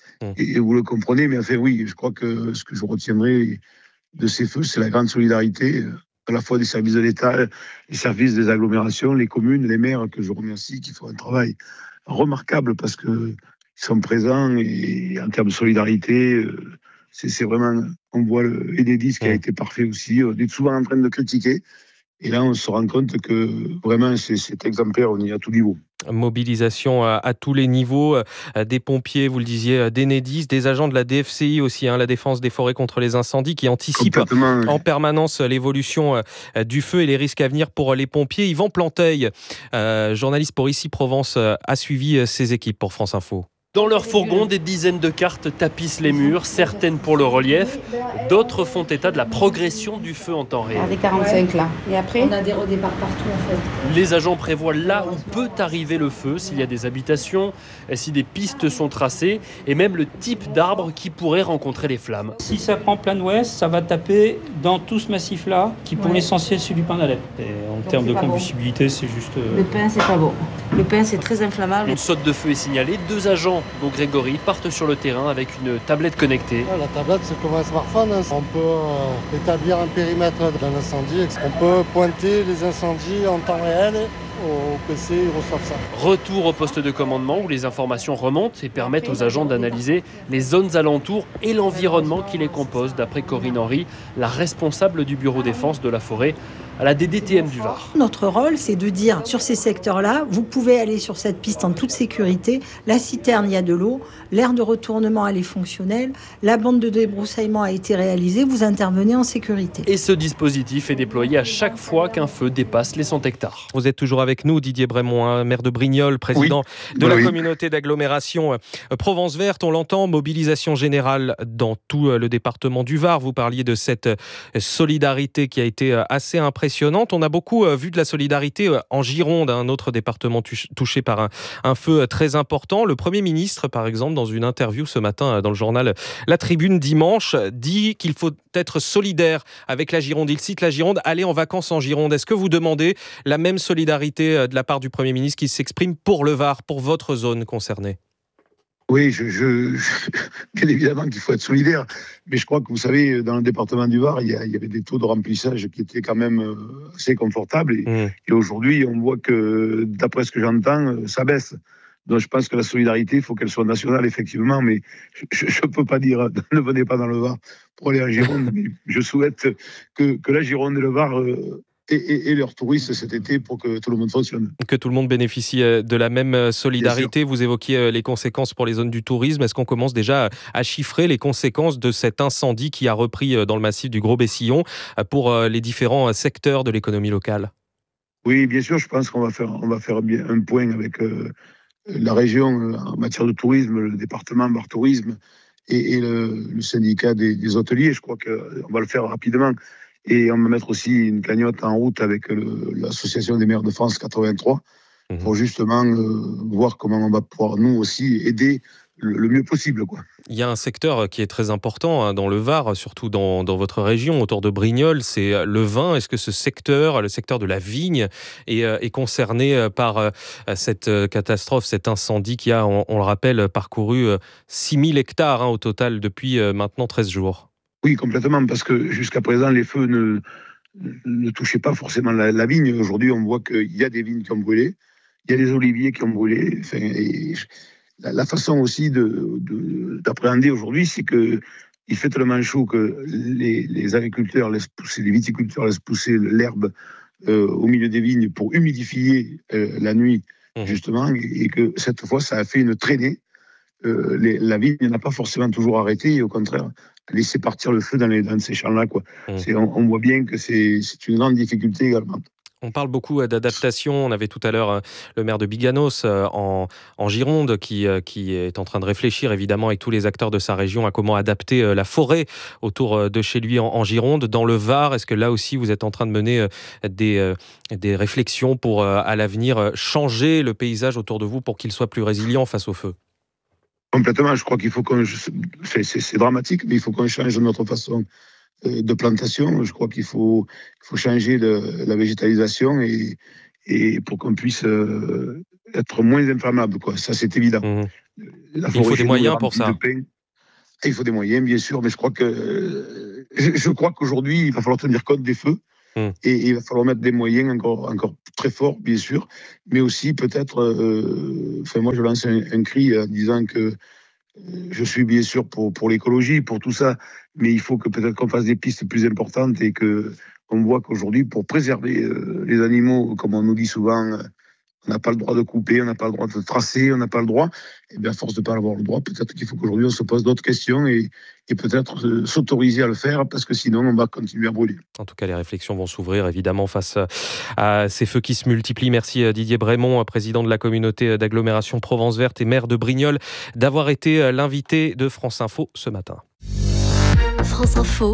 Et vous le comprenez, mais enfin, oui, je crois que ce que je retiendrai de ces feux, c'est la grande solidarité, à la fois des services de l'État, les services des agglomérations, les communes, les maires, que je remercie, qui font un travail remarquable parce qu'ils sont présents et en termes de solidarité, c'est vraiment, on voit Enedis qui a été parfait aussi. On est souvent en train de critiquer et là on se rend compte que vraiment c'est exemplaire, on y est à tout niveau. Mobilisation à tous les niveaux, des pompiers, vous le disiez, d'Enedis, des agents de la DFCI aussi, la défense des forêts contre les incendies, qui anticipent en permanence l'évolution du feu et les risques à venir pour les pompiers. Yvan Planteil, journaliste pour Ici Provence, a suivi ces équipes pour France Info. Dans leur fourgon, des dizaines de cartes tapissent les murs, certaines pour le relief, d'autres font état de la progression du feu en temps réel. Des 45 là. Et après, on a des redéparts partout en fait. Les agents prévoient là où peut arriver le feu, s'il y a des habitations, si des pistes sont tracées, et même le type d'arbre qui pourrait rencontrer les flammes. Si ça prend plein ouest, ça va taper dans tout ce massif-là, qui pour l'essentiel c'est du pin d'Alep. Et en termes de combustibilité, c'est juste... Le pin, c'est pas bon. Le pin, c'est très inflammable. Une saute de feu est signalée, 2 agents dont Grégory partent sur le terrain avec une tablette connectée. La tablette, c'est comme un smartphone. On peut établir un périmètre d'un incendie. On peut pointer les incendies en temps réel. Au PC, ils reçoivent ça. Retour au poste de commandement où les informations remontent et permettent aux agents d'analyser les zones alentours et l'environnement qui les compose, d'après Corinne Henry, la responsable du bureau défense de la forêt à la DDTM du Var. Notre rôle, c'est de dire sur ces secteurs-là, vous pouvez aller sur cette piste en toute sécurité, la citerne, il y a de l'eau, l'aire de retournement, elle est fonctionnelle, la bande de débroussaillement a été réalisée, vous intervenez en sécurité. Et ce dispositif est déployé à chaque fois qu'un feu dépasse les 100 hectares. Vous êtes toujours avec nous, Didier Brémond, maire de Brignoles, président de la communauté d'agglomération Provence Verte. On l'entend, mobilisation générale dans tout le département du Var. Vous parliez de cette solidarité qui a été assez impressionnante. On a beaucoup vu de la solidarité en Gironde, un autre département touché par un feu très important. Le Premier ministre, par exemple, dans une interview ce matin dans le journal La Tribune dimanche, dit qu'il faut être solidaire avec la Gironde. Il cite la Gironde, aller en vacances en Gironde. Est-ce que vous demandez la même solidarité de la part du Premier ministre qui s'exprime pour le Var, pour votre zone concernée ? Oui, bien évidemment qu'il faut être solidaire, mais je crois que vous savez, dans le département du Var, il y avait des taux de remplissage qui étaient quand même assez confortables, et aujourd'hui, on voit que, d'après ce que j'entends, ça baisse. Donc je pense que la solidarité, il faut qu'elle soit nationale, effectivement, mais je ne peux pas dire ne venez pas dans le Var pour aller en Gironde, mais je souhaite que la Gironde et le Var et leurs touristes cet été pour que tout le monde fonctionne. Que tout le monde bénéficie de la même solidarité. Vous évoquiez les conséquences pour les zones du tourisme. Est-ce qu'on commence déjà à chiffrer les conséquences de cet incendie qui a repris dans le massif du Gros-Bessillon pour les différents secteurs de l'économie locale ? Oui, bien sûr, je pense qu'on va faire bien un point avec la région en matière de tourisme, le département Var Tourisme et le syndicat des hôteliers. Je crois qu'on va le faire rapidement. Et on va mettre aussi une cagnotte en route avec l'Association des maires de France 83 pour justement voir comment on va pouvoir nous aussi aider le mieux possible, quoi. Il y a un secteur qui est très important dans le Var, surtout dans votre région, autour de Brignoles, c'est le vin. Est-ce que ce secteur, le secteur de la vigne, est concerné par cette catastrophe, cet incendie qui a, on le rappelle, parcouru 6000 hectares au total depuis maintenant 13 jours ? Oui, complètement, parce que jusqu'à présent, les feux ne touchaient pas forcément la vigne. Aujourd'hui, on voit qu'il y a des vignes qui ont brûlé, il y a des oliviers qui ont brûlé. Enfin, et la façon aussi d'appréhender aujourd'hui, c'est qu'il fait tellement chaud que les agriculteurs laissent pousser, les viticulteurs laissent pousser l'herbe au milieu des vignes pour humidifier la nuit, justement, et que cette fois, ça a fait une traînée. La vigne n'a pas forcément toujours arrêté, et au contraire, laissé partir le feu dans ces champs-là, quoi. On voit bien que c'est une grande difficulté également. On parle beaucoup d'adaptation. On avait tout à l'heure le maire de Biganos en Gironde qui est en train de réfléchir évidemment avec tous les acteurs de sa région à comment adapter la forêt autour de chez lui en Gironde. Dans le Var, est-ce que là aussi vous êtes en train de mener des réflexions pour à l'avenir changer le paysage autour de vous pour qu'il soit plus résilient face au feu ? Complètement, je crois qu'il faut c'est dramatique, mais il faut qu'on change notre façon de plantation. Je crois qu'il faut changer la végétalisation et pour qu'on puisse être moins inflammable, quoi. Ça, c'est évident. Il faut des moyens pour ça. Il faut des moyens, bien sûr, mais je crois qu'aujourd'hui, il va falloir tenir compte des feux. Et il va falloir mettre des moyens encore très forts, bien sûr, mais aussi peut-être, moi je lance un cri en disant que je suis bien sûr pour l'écologie, pour tout ça, mais il faut que peut-être qu'on fasse des pistes plus importantes et qu'on voit qu'aujourd'hui, pour préserver les animaux, comme on nous dit souvent, on n'a pas le droit de couper, on n'a pas le droit de tracer, on n'a pas le droit. Et bien, à force de ne pas avoir le droit, peut-être qu'il faut qu'aujourd'hui on se pose d'autres questions et peut-être s'autoriser à le faire, parce que sinon on va continuer à brûler. En tout cas, les réflexions vont s'ouvrir évidemment face à ces feux qui se multiplient. Merci Didier Brémond, président de la communauté d'agglomération Provence Verte et maire de Brignoles, d'avoir été l'invité de France Info ce matin. France Info,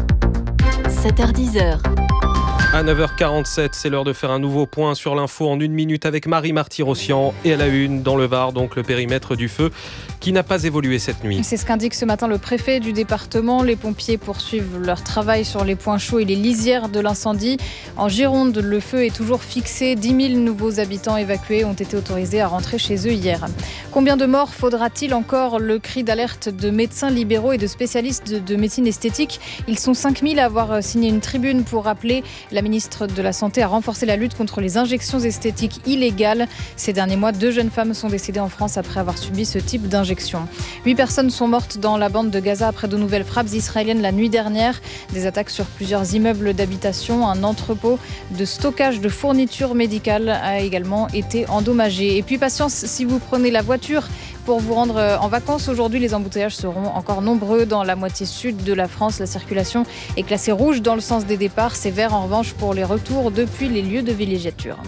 7h-10h. À 9h47, c'est l'heure de faire un nouveau point sur l'info en 1 minute avec Marie Marty-Rossian. Et à la une, dans le Var, donc le périmètre du feu qui n'a pas évolué cette nuit. C'est ce qu'indique ce matin le préfet du département. Les pompiers poursuivent leur travail sur les points chauds et les lisières de l'incendie. En Gironde, le feu est toujours fixé. 10 000 nouveaux habitants évacués ont été autorisés à rentrer chez eux hier. Combien de morts faudra-t-il encore ? Le cri d'alerte de médecins libéraux et de spécialistes de médecine esthétique. Ils sont 5 000 à avoir signé une tribune pour rappeler la ministre de la Santé a renforcé la lutte contre les injections esthétiques illégales. Ces derniers mois, 2 jeunes femmes sont décédées en France après avoir subi ce type d'injection. 8 personnes sont mortes dans la bande de Gaza après de nouvelles frappes israéliennes la nuit dernière. Des attaques sur plusieurs immeubles d'habitation. Un entrepôt de stockage de fournitures médicales a également été endommagé. Et puis patience si vous prenez la voiture pour vous rendre en vacances. Aujourd'hui, les embouteillages seront encore nombreux dans la moitié sud de la France. La circulation est classée rouge dans le sens des départs. C'est vert en revanche pour les retours depuis les lieux de villégiature.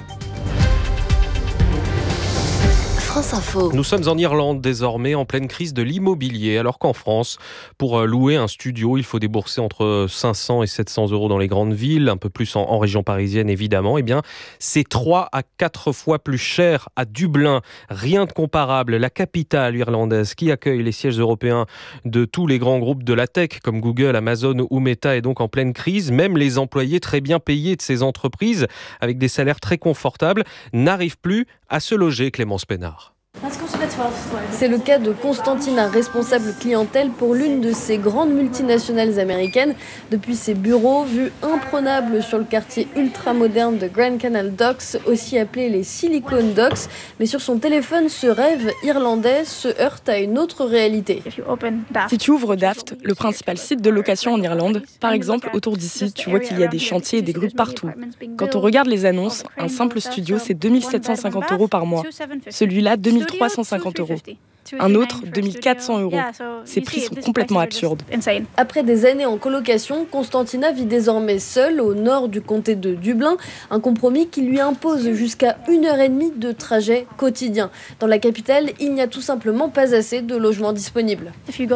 France Info. Nous sommes en Irlande désormais, en pleine crise de l'immobilier, alors qu'en France, pour louer un studio, il faut débourser entre 500 et 700 euros dans les grandes villes, un peu plus en région parisienne évidemment. Eh bien, c'est 3 à 4 fois plus cher à Dublin. Rien de comparable. La capitale irlandaise qui accueille les sièges européens de tous les grands groupes de la tech, comme Google, Amazon ou Meta, est donc en pleine crise. Même les employés très bien payés de ces entreprises, avec des salaires très confortables, n'arrivent plus à se loger, Clémence Pénard. C'est le cas de Constantina, responsable clientèle pour l'une de ces grandes multinationales américaines. Depuis ses bureaux, vue imprenable sur le quartier ultra-moderne de Grand Canal Docks, aussi appelé les Silicon Docks. Mais sur son téléphone, ce rêve irlandais se heurte à une autre réalité. Si tu ouvres Daft, le principal site de location en Irlande, par exemple, autour d'ici, tu vois qu'il y a des chantiers et des grues partout. Quand on regarde les annonces, un simple studio, c'est 2 750 euros par mois. Celui-là, 2 350 euros. Un autre, 2 400 euros. Ces prix sont complètement absurdes. Après des années en colocation, Constantina vit désormais seule au nord du comté de Dublin, un compromis qui lui impose jusqu'à 1h30 de trajet quotidien. Dans la capitale, il n'y a tout simplement pas assez de logements disponibles.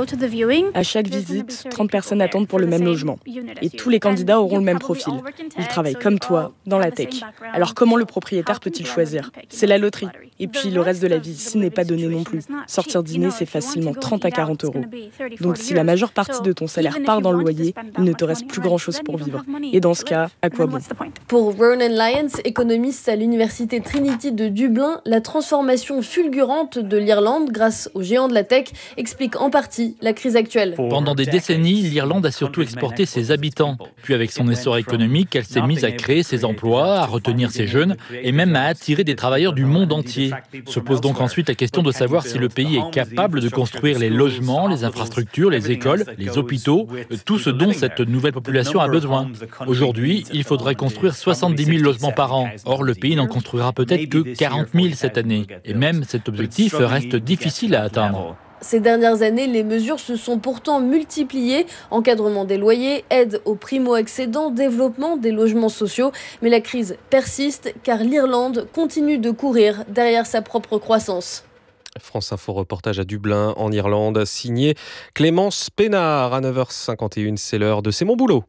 À chaque visite, 30 personnes attendent pour le même logement. Et tous les candidats auront le même profil. Ils travaillent comme toi, dans la tech. Alors comment le propriétaire peut-il choisir ? C'est la loterie. Et puis le reste de la vie ici n'est pas donné non plus. Sortir dîner, c'est facilement 30 à 40 euros. Donc si la majeure partie de ton salaire part dans le loyer, il ne te reste plus grand-chose pour vivre. Et dans ce cas, à quoi bon ? Pour Ronan Lyons, économiste à l'université Trinity de Dublin, la transformation fulgurante de l'Irlande grâce aux géants de la tech explique en partie la crise actuelle. Pendant des décennies, l'Irlande a surtout exporté ses habitants. Puis avec son essor économique, elle s'est mise à créer ses emplois, à retenir ses jeunes et même à attirer des travailleurs du monde entier. Se pose donc ensuite la question de savoir si le pays pays est capable de construire les logements, les infrastructures, les écoles, les hôpitaux, tout ce dont cette nouvelle population a besoin. Aujourd'hui, il faudrait construire 70 000 logements par an. Or, le pays n'en construira peut-être que 40 000 cette année. Et même cet objectif reste difficile à atteindre. Ces dernières années, les mesures se sont pourtant multipliées. Encadrement des loyers, aide aux primo-accédants, développement des logements sociaux. Mais la crise persiste car l'Irlande continue de courir derrière sa propre croissance. France Info reportage à Dublin, en Irlande, signé Clémence Pénard à 9h51. C'est l'heure de C'est mon boulot.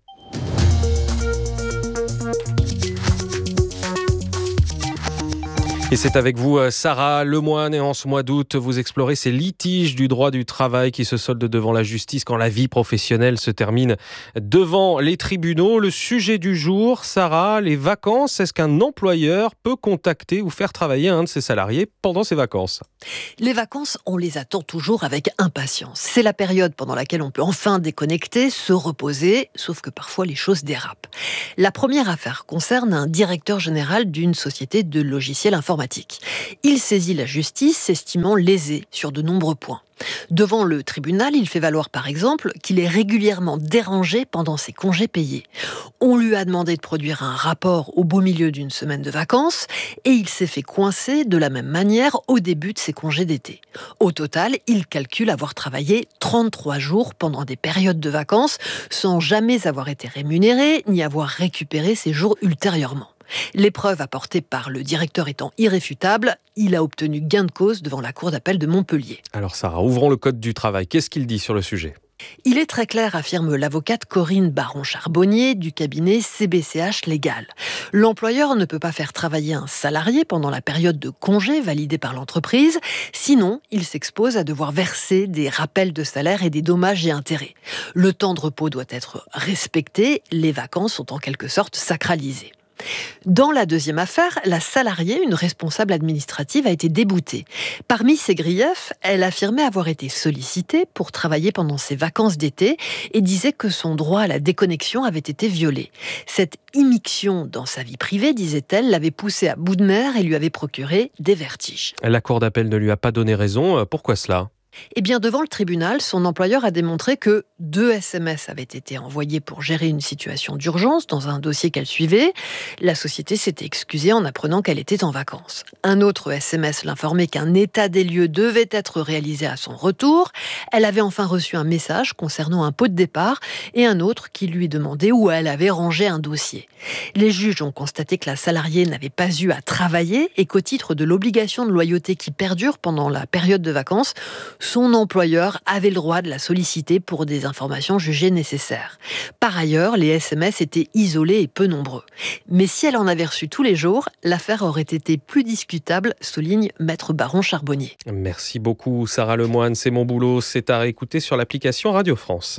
Et c'est avec vous, Sarah Lemoine, et en ce mois d'août, vous explorez ces litiges du droit du travail qui se soldent devant la justice quand la vie professionnelle se termine devant les tribunaux. Le sujet du jour, Sarah, les vacances. Est-ce qu'un employeur peut contacter ou faire travailler un de ses salariés pendant ses vacances ? Les vacances, on les attend toujours avec impatience. C'est la période pendant laquelle on peut enfin déconnecter, se reposer, sauf que parfois les choses dérapent. La première affaire concerne un directeur général d'une société de logiciels informatiques. Il saisit la justice, s'estimant lésé sur de nombreux points. Devant le tribunal, il fait valoir par exemple qu'il est régulièrement dérangé pendant ses congés payés. On lui a demandé de produire un rapport au beau milieu d'une semaine de vacances et il s'est fait coincer de la même manière au début de ses congés d'été. Au total, il calcule avoir travaillé 33 jours pendant des périodes de vacances sans jamais avoir été rémunéré ni avoir récupéré ces jours ultérieurement. Les preuves apportées par le directeur étant irréfutables, il a obtenu gain de cause devant la cour d'appel de Montpellier. Alors Sarah, ouvrons le code du travail. Qu'est-ce qu'il dit sur le sujet ? Il est très clair, affirme l'avocate Corinne Baron-Charbonnier du cabinet CBCH Légal. L'employeur ne peut pas faire travailler un salarié pendant la période de congé validée par l'entreprise, sinon il s'expose à devoir verser des rappels de salaire et des dommages et intérêts. Le temps de repos doit être respecté, les vacances sont en quelque sorte sacralisées. Dans la deuxième affaire, la salariée, une responsable administrative, a été déboutée. Parmi ses griefs, elle affirmait avoir été sollicitée pour travailler pendant ses vacances d'été et disait que son droit à la déconnexion avait été violé. Cette immixtion dans sa vie privée, disait-elle, l'avait poussée à bout de nerfs et lui avait procuré des vertiges. La cour d'appel ne lui a pas donné raison. Pourquoi cela ? Eh bien, devant le tribunal, son employeur a démontré que 2 SMS avaient été envoyés pour gérer une situation d'urgence dans un dossier qu'elle suivait. La société s'était excusée en apprenant qu'elle était en vacances. Un autre SMS l'informait qu'un état des lieux devait être réalisé à son retour. Elle avait enfin reçu un message concernant un pot de départ et un autre qui lui demandait où elle avait rangé un dossier. Les juges ont constaté que la salariée n'avait pas eu à travailler et qu'au titre de l'obligation de loyauté qui perdure pendant la période de vacances, son employeur avait le droit de la solliciter pour des informations jugées nécessaires. Par ailleurs, les SMS étaient isolés et peu nombreux. Mais si elle en avait reçu tous les jours, l'affaire aurait été plus discutable, souligne Maître Baron-Charbonnier. Merci beaucoup Sarah Lemoine, c'est mon boulot, c'est à réécouter sur l'application Radio France.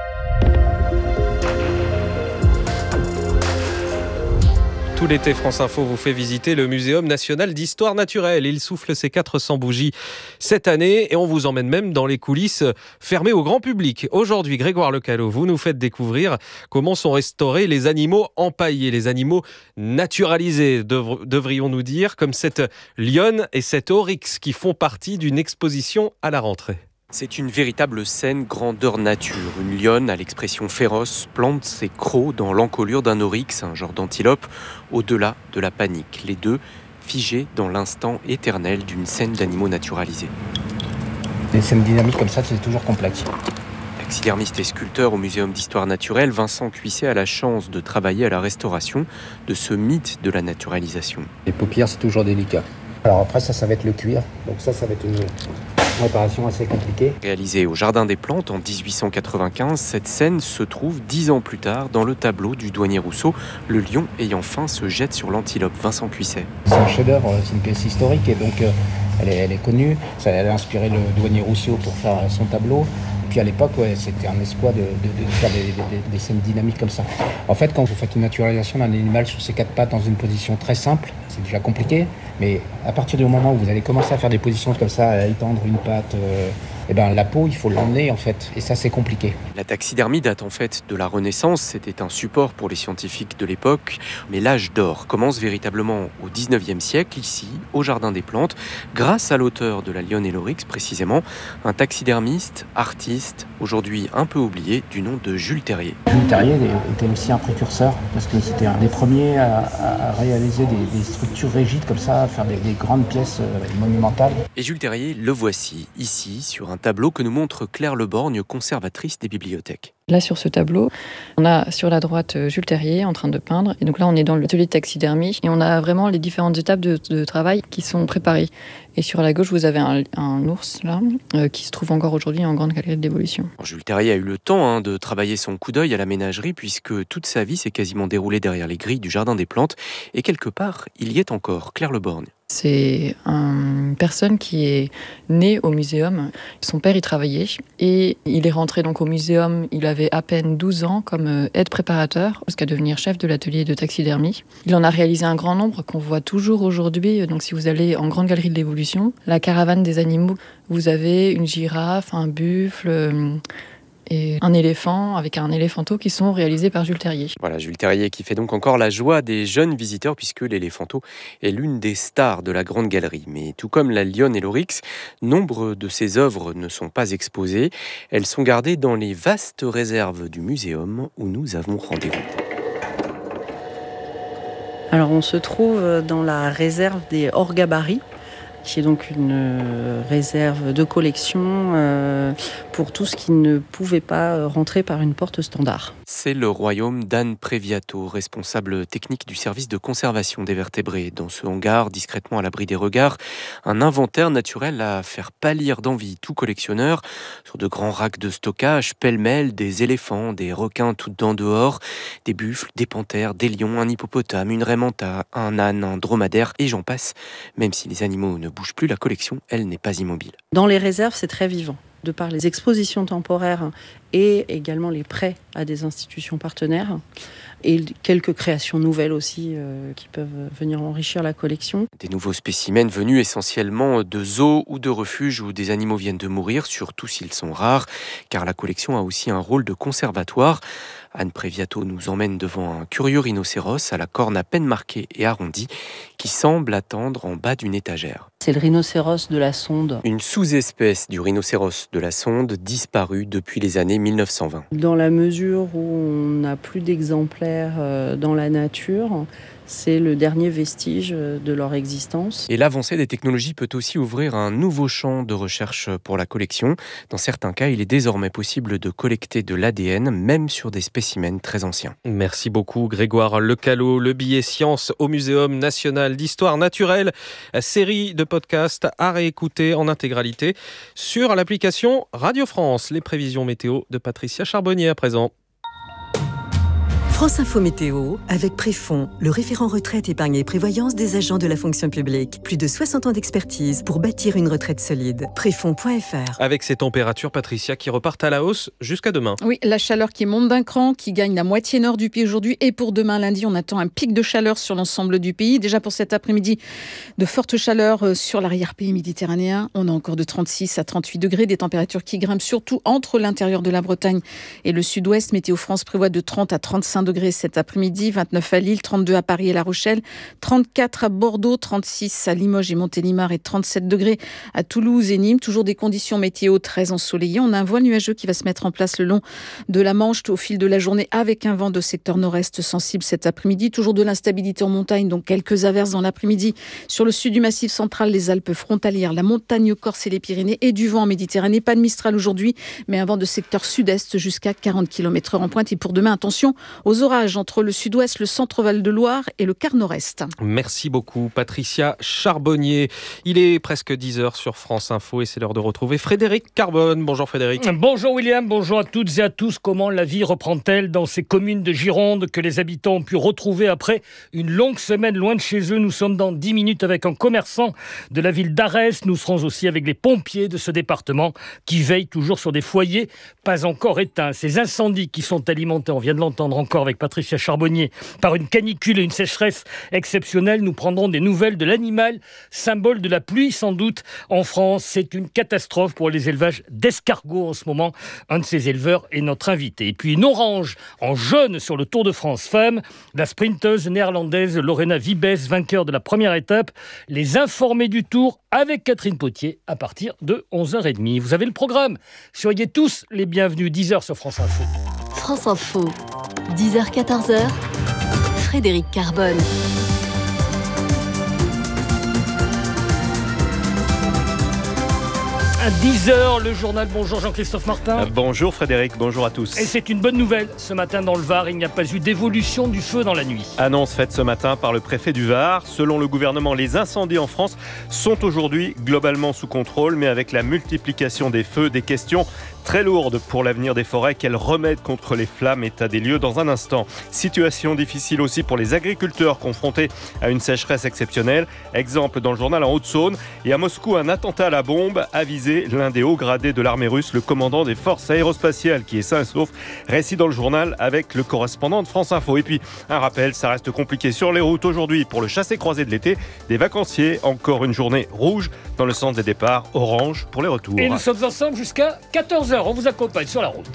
Tout l'été, France Info vous fait visiter le Muséum national d'histoire naturelle. Il souffle ses 400 bougies cette année et on vous emmène même dans les coulisses fermées au grand public. Aujourd'hui, Grégoire Lecallot, vous nous faites découvrir comment sont restaurés les animaux empaillés, les animaux naturalisés, devrions-nous dire, comme cette lionne et cet oryx qui font partie d'une exposition à la rentrée. C'est une véritable scène grandeur nature. Une lionne à l'expression féroce plante ses crocs dans l'encolure d'un oryx, un genre d'antilope, au-delà de la panique. Les deux figés dans l'instant éternel d'une scène d'animaux naturalisés. Les scènes dynamiques comme ça, c'est toujours complexe. Taxidermiste et sculpteur au Muséum d'histoire naturelle, Vincent Cuisset a la chance de travailler à la restauration de ce mythe de la naturalisation. Les paupières, c'est toujours délicat. Alors après, ça va être le cuir. Donc ça va être une réparation assez compliquée. Réalisée au Jardin des Plantes en 1895, cette scène se trouve 10 ans plus tard dans le tableau du douanier Rousseau. Le lion ayant faim se jette sur l'antilope. Vincent Cuisset. C'est un chef-d'œuvre, c'est une pièce historique et donc elle est connue. Elle a inspiré le douanier Rousseau pour faire son tableau. Puis à l'époque, c'était un exploit de faire des scènes dynamiques comme ça. En fait, quand vous faites une naturalisation d'un animal sur ses 4 pattes dans une position très simple, c'est déjà compliqué. Mais à partir du moment où vous allez commencer à faire des positions comme ça, à étendre une patte, la peau, il faut l'emmener en fait. Et ça, c'est compliqué. La taxidermie date en fait de la Renaissance. C'était un support pour les scientifiques de l'époque. Mais l'âge d'or commence véritablement au 19e siècle, ici, au Jardin des Plantes, grâce à l'auteur de la Lionne et l'Oryx, précisément, un taxidermiste, artiste, aujourd'hui un peu oublié, du nom de Jules Terrier. Jules Terrier était aussi un précurseur, parce que c'était un des premiers à réaliser des structures rigides comme ça, à faire des grandes pièces monumentales. Et Jules Terrier, le voici, ici, sur un tableau que nous montre Claire Leborgne, conservatrice des bibliothèques. Là, sur ce tableau, on a sur la droite Jules Terrier en train de peindre. Et donc là, on est dans l'atelier de taxidermie. Et on a vraiment les différentes étapes de travail qui sont préparées. Et sur la gauche, vous avez un ours, là, qui se trouve encore aujourd'hui en grande galerie de l'évolution. Jules Terrier a eu le temps de travailler son coup d'œil à la ménagerie, puisque toute sa vie s'est quasiment déroulée derrière les grilles du Jardin des Plantes. Et quelque part, il y est encore. Claire Leborgne. C'est une personne qui est née au muséum. Son père y travaillait et il est rentré donc au muséum. Il avait à peine 12 ans comme aide préparateur jusqu'à devenir chef de l'atelier de taxidermie. Il en a réalisé un grand nombre qu'on voit toujours aujourd'hui. Donc si vous allez en grande galerie de l'évolution, la caravane des animaux, vous avez une girafe, un buffle et un éléphant avec un éléphanto qui sont réalisés par Jules Terrier. Voilà, Jules Terrier qui fait donc encore la joie des jeunes visiteurs puisque l'éléphanto est l'une des stars de la grande galerie. Mais tout comme la Lionne et l'Oryx, nombre de ses œuvres ne sont pas exposées. Elles sont gardées dans les vastes réserves du muséum où nous avons rendez-vous. Alors on se trouve dans la réserve des hors gabarits, qui est donc une réserve de collection pour tout ce qui ne pouvait pas rentrer par une porte standard. C'est le royaume d'Anne Previato, responsable technique du service de conservation des vertébrés. Dans ce hangar, discrètement à l'abri des regards, un inventaire naturel à faire pâlir d'envie tout collectionneur. Sur de grands racks de stockage, pêle-mêle, des éléphants, des requins toutes dents dehors, des buffles, des panthères, des lions, un hippopotame, une raimanta, un âne, un dromadaire, et j'en passe. Même si les animaux ne bougent plus, la collection, elle, n'est pas immobile. Dans les réserves, c'est très vivant. De par les expositions temporaires et également les prêts à des institutions partenaires et quelques créations nouvelles aussi qui peuvent venir enrichir la collection. Des nouveaux spécimens venus essentiellement de zoos ou de refuges où des animaux viennent de mourir, surtout s'ils sont rares, car la collection a aussi un rôle de conservatoire. Anne Previato nous emmène devant un curieux rhinocéros à la corne à peine marquée et arrondie qui semble attendre en bas d'une étagère. C'est le rhinocéros de la Sonde. Une sous-espèce du rhinocéros de la Sonde disparue depuis les années 1920. Dans la mesure où on n'a plus d'exemplaires dans la nature, c'est le dernier vestige de leur existence. Et l'avancée des technologies peut aussi ouvrir un nouveau champ de recherche pour la collection. Dans certains cas, il est désormais possible de collecter de l'ADN, même sur des spécimens très anciens. Merci beaucoup Grégoire Lecallot. Le billet science au Muséum national d'histoire naturelle. Série de podcasts à réécouter en intégralité sur l'application Radio France. Les prévisions météo de Patricia Charbonnier à présent. France Info Météo, avec Préfonds, le référent retraite, épargne et prévoyance des agents de la fonction publique. Plus de 60 ans d'expertise pour bâtir une retraite solide. Préfonds.fr. Avec ces températures, Patricia, qui repartent à la hausse jusqu'à demain. Oui, la chaleur qui monte d'un cran, qui gagne la moitié nord du pays aujourd'hui. Et pour demain lundi, on attend un pic de chaleur sur l'ensemble du pays. Déjà pour cet après-midi, de fortes chaleurs sur l'arrière-pays méditerranéen. On a encore de 36 à 38 degrés, des températures qui grimpent surtout entre l'intérieur de la Bretagne et le sud-ouest. Météo France prévoit de 30 à 35 degrés cet après-midi, 29 à Lille, 32 à Paris et La Rochelle, 34 à Bordeaux, 36 à Limoges et Montélimar et 37 degrés à Toulouse et Nîmes. Toujours des conditions météo très ensoleillées. On a un voile nuageux qui va se mettre en place le long de la Manche au fil de la journée avec un vent de secteur nord-est sensible cet après-midi. Toujours de l'instabilité en montagne, donc quelques averses dans l'après-midi sur le sud du Massif central, les Alpes frontalières, la montagne corse et les Pyrénées et du vent en Méditerranée. Pas de Mistral aujourd'hui, mais un vent de secteur sud-est jusqu'à 40 km/h en pointe. Et pour demain, attention aux orages entre le sud-ouest, le centre Val-de-Loire et le quart nord-est. Merci beaucoup Patricia Charbonnier. Il est presque 10h sur France Info et c'est l'heure de retrouver Frédéric Carbone. Bonjour Frédéric. Bonjour William, bonjour à toutes et à tous. Comment la vie reprend-elle dans ces communes de Gironde que les habitants ont pu retrouver après une longue semaine loin de chez eux? Nous sommes dans 10 minutes avec un commerçant de la ville d'Arès. Nous serons aussi avec les pompiers de ce département qui veillent toujours sur des foyers pas encore éteints. Ces incendies qui sont alimentés, on vient de l'entendre encore, soir avec Patricia Charbonnier. Par une canicule et une sécheresse exceptionnelle, nous prendrons des nouvelles de l'animal, symbole de la pluie sans doute en France. C'est une catastrophe pour les élevages d'escargots en ce moment. Un de ces éleveurs est notre invité. Et puis une orange en jaune sur le Tour de France femmes. La sprinteuse néerlandaise Lorena Wiebes, vainqueur de la première étape. Les informés du Tour avec Catherine Potier à partir de 11h30. Vous avez le programme. Soyez tous les bienvenus. 10h sur France Info. France Info, 10h-14h, Frédéric Carbone. À 10h, le journal. Bonjour Jean-Christophe Martin. Bonjour Frédéric, bonjour à tous. Et c'est une bonne nouvelle. Ce matin dans le Var, il n'y a pas eu d'évolution du feu dans la nuit. Annonce faite ce matin par le préfet du Var. Selon le gouvernement, les incendies en France sont aujourd'hui globalement sous contrôle, mais avec la multiplication des feux, des questions très lourdes pour l'avenir des forêts. Quel remède contre les flammes? État des lieux dans un instant. Situation difficile aussi pour les agriculteurs confrontés à une sécheresse exceptionnelle. Exemple dans le journal en Haute-Saône. Et à Moscou, un attentat à la bombe a visé l'un des hauts gradés de l'armée russe, le commandant des forces aérospatiales, qui est sain et sauf. Récit dans le journal avec le correspondant de France Info. Et puis, un rappel, ça reste compliqué sur les routes aujourd'hui pour le chassé-croisé de l'été des vacanciers. Encore une journée rouge dans le sens des départs, orange pour les retours. Et nous sommes ensemble jusqu'à 14h. On vous accompagne sur la route.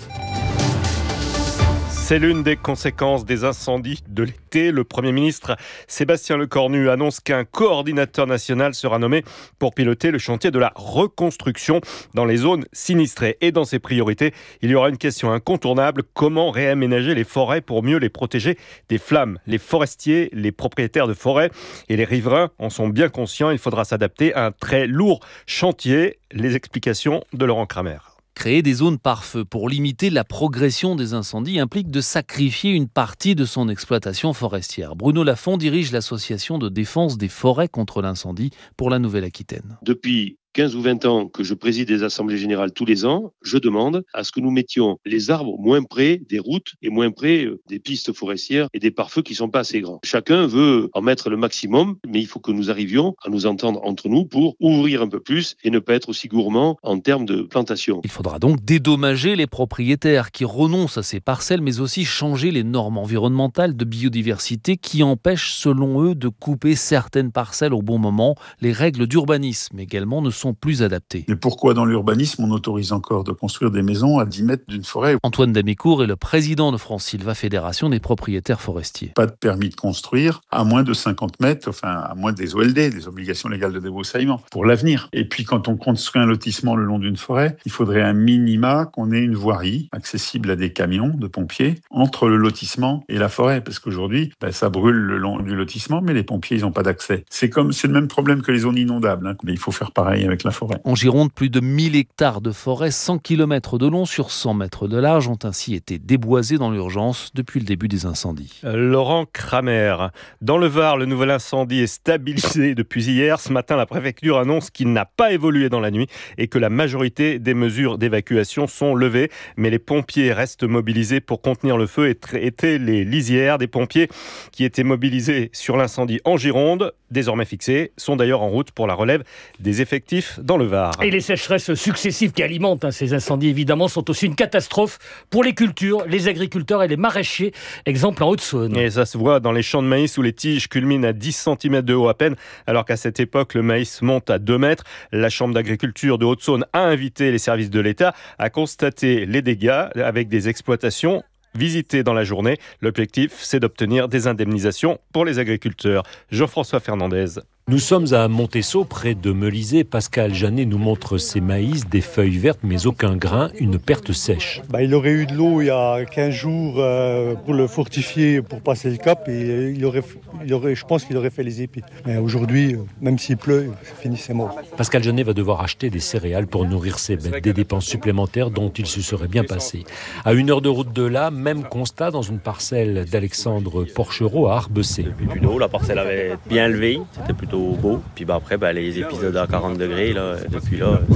C'est l'une des conséquences des incendies de l'été. Le Premier ministre Sébastien Lecornu annonce qu'un coordinateur national sera nommé pour piloter le chantier de la reconstruction dans les zones sinistrées. Et dans ses priorités, il y aura une question incontournable: comment réaménager les forêts pour mieux les protéger des flammes? Les forestiers, les propriétaires de forêts et les riverains en sont bien conscients. Il faudra s'adapter à un très lourd chantier. Les explications de Laurent Kramer. Créer des zones pare-feu pour limiter la progression des incendies implique de sacrifier une partie de son exploitation forestière. Bruno Lafont dirige l'association de défense des forêts contre l'incendie pour la Nouvelle-Aquitaine. Depuis 15 ou 20 ans que je préside des assemblées générales tous les ans, je demande à ce que nous mettions les arbres moins près des routes et moins près des pistes forestières et des pare-feux qui ne sont pas assez grands. Chacun veut en mettre le maximum, mais il faut que nous arrivions à nous entendre entre nous pour ouvrir un peu plus et ne pas être aussi gourmand en termes de plantation. Il faudra donc dédommager les propriétaires qui renoncent à ces parcelles, mais aussi changer les normes environnementales de biodiversité qui empêchent, selon eux, de couper certaines parcelles au bon moment. Les règles d'urbanisme également ne sont plus adaptées. Mais pourquoi dans l'urbanisme on autorise encore de construire des maisons à 10 mètres d'une forêt? Antoine Damécourt est le président de France Sylva, fédération des propriétaires forestiers. Pas de permis de construire à moins de 50 mètres, enfin à moins des OLD, des obligations légales de débroussaillement, pour l'avenir. Et puis quand on construit un lotissement le long d'une forêt, il faudrait un minima qu'on ait une voirie accessible à des camions de pompiers entre le lotissement et la forêt, parce qu'aujourd'hui ça brûle le long du lotissement, mais les pompiers ils n'ont pas d'accès. C'est le même problème que les zones inondables, mais il faut faire pareil avec la forêt. En Gironde, plus de 1000 hectares de forêt, 100 km de long sur 100 mètres de large, ont ainsi été déboisés dans l'urgence depuis le début des incendies. Laurent Kramer. Dans le Var, le nouvel incendie est stabilisé depuis hier. Ce matin, la préfecture annonce qu'il n'a pas évolué dans la nuit et que la majorité des mesures d'évacuation sont levées. Mais les pompiers restent mobilisés pour contenir le feu. Étaient les lisières des pompiers qui étaient mobilisés sur l'incendie en Gironde, désormais fixés, sont d'ailleurs en route pour la relève des effectifs dans le Var. Et les sécheresses successives qui alimentent ces incendies, évidemment, sont aussi une catastrophe pour les cultures, les agriculteurs et les maraîchers. Exemple en Haute-Saône. Et ça se voit dans les champs de maïs où les tiges culminent à 10 cm de haut à peine, alors qu'à cette époque, le maïs monte à 2 mètres. La Chambre d'agriculture de Haute-Saône a invité les services de l'État à constater les dégâts avec des exploitations visitées dans la journée. L'objectif, c'est d'obtenir des indemnisations pour les agriculteurs. Jean-François Fernandez. Nous sommes à Montessot, près de Melisée. Pascal Janet nous montre ses maïs, des feuilles vertes, mais aucun grain, une perte sèche. Il aurait eu de l'eau il y a 15 jours pour le fortifier, pour passer le cap, et je pense qu'il aurait fait les épis. Mais aujourd'hui, même s'il pleut, c'est fini, c'est mort. Pascal Janet va devoir acheter des céréales pour nourrir ses bêtes, des dépenses supplémentaires dont il se serait bien passé. À 1 heure de route de là, même constat dans une parcelle d'Alexandre Porchereau à Arbessé. Depuis plus d'eau, la parcelle avait bien levé, c'était plutôt beau. Puis après, les épisodes à 40 degrés, là, depuis là,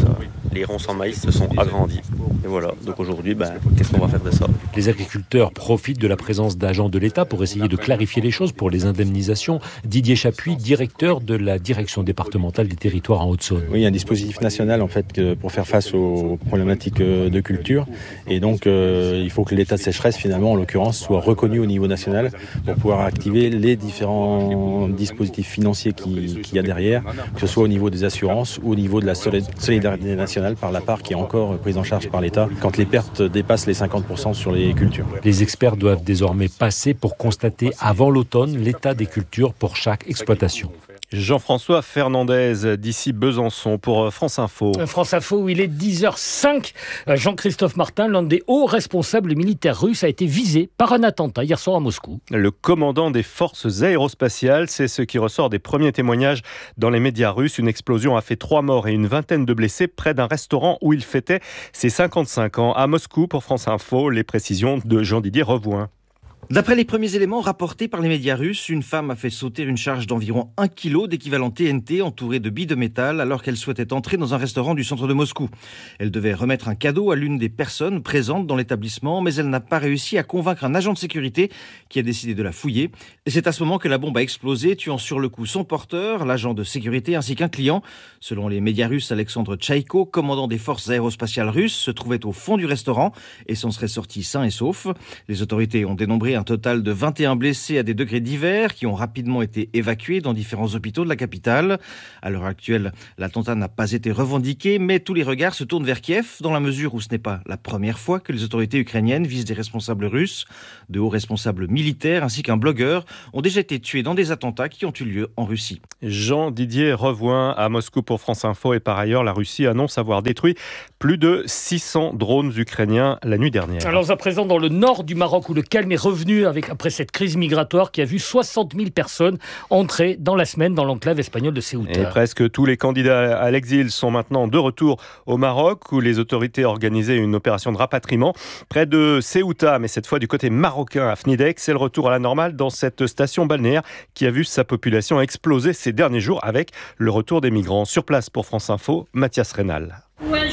les ronces en maïs se sont agrandies. Et voilà, donc aujourd'hui, qu'est-ce qu'on va faire de ça? Les agriculteurs profitent de la présence d'agents de l'État pour essayer de clarifier les choses pour les indemnisations. Didier Chapuis, directeur de la direction départementale des territoires en Haute-Saône. Oui, il y a un dispositif national en fait pour faire face aux problématiques de culture. Et donc, il faut que l'état de sécheresse, finalement, en l'occurrence, soit reconnu au niveau national pour pouvoir activer les différents dispositifs financiers qu'il y a derrière, que ce soit au niveau des assurances ou au niveau de la solidarité nationale par la part qui est encore prise en charge par l'État quand les pertes dépassent les 50% sur les cultures. Les experts doivent désormais passer pour constater avant l'automne l'état des cultures pour chaque exploitation. Jean-François Fernandez d'ici Besançon pour France Info. France Info où il est 10h05. Jean-Christophe Martin, l'un des hauts responsables militaires russes, a été visé par un attentat hier soir à Moscou. Le commandant des forces aérospatiales, c'est ce qui ressort des premiers témoignages dans les médias russes. Une explosion a fait 3 morts et une vingtaine de blessés près d'un restaurant où il fêtait ses 55 ans. À Moscou pour France Info, les précisions de Jean-Didier Revoin. D'après les premiers éléments rapportés par les médias russes, une femme a fait sauter une charge d'environ 1 kg d'équivalent TNT entourée de billes de métal alors qu'elle souhaitait entrer dans un restaurant du centre de Moscou. Elle devait remettre un cadeau à l'une des personnes présentes dans l'établissement, mais elle n'a pas réussi à convaincre un agent de sécurité qui a décidé de la fouiller. Et c'est à ce moment que la bombe a explosé, tuant sur le coup son porteur, l'agent de sécurité ainsi qu'un client. Selon les médias russes, Alexandre Tchaïko, commandant des forces aérospatiales russes, se trouvait au fond du restaurant et s'en serait sorti sain et sauf. Les autorités ont dénombré un total de 21 blessés à des degrés divers qui ont rapidement été évacués dans différents hôpitaux de la capitale. À l'heure actuelle, l'attentat n'a pas été revendiqué, mais tous les regards se tournent vers Kiev dans la mesure où ce n'est pas la première fois que les autorités ukrainiennes visent des responsables russes. De hauts responsables militaires ainsi qu'un blogueur ont déjà été tués dans des attentats qui ont eu lieu en Russie. Jean-Didier Revoin à Moscou pour France Info et par ailleurs, la Russie annonce avoir détruit plus de 600 drones ukrainiens la nuit dernière. Alors à présent dans le nord du Maroc où le calme est revenu après cette crise migratoire qui a vu 60 000 personnes entrer dans la semaine dans l'enclave espagnole de Ceuta. Et presque tous les candidats à l'exil sont maintenant de retour au Maroc où les autorités organisaient une opération de rapatriement près de Ceuta, mais cette fois du côté marocain à Fnidek. C'est le retour à la normale dans cette station balnéaire qui a vu sa population exploser ces derniers jours avec le retour des migrants. Sur place pour France Info, Mathias Rénal.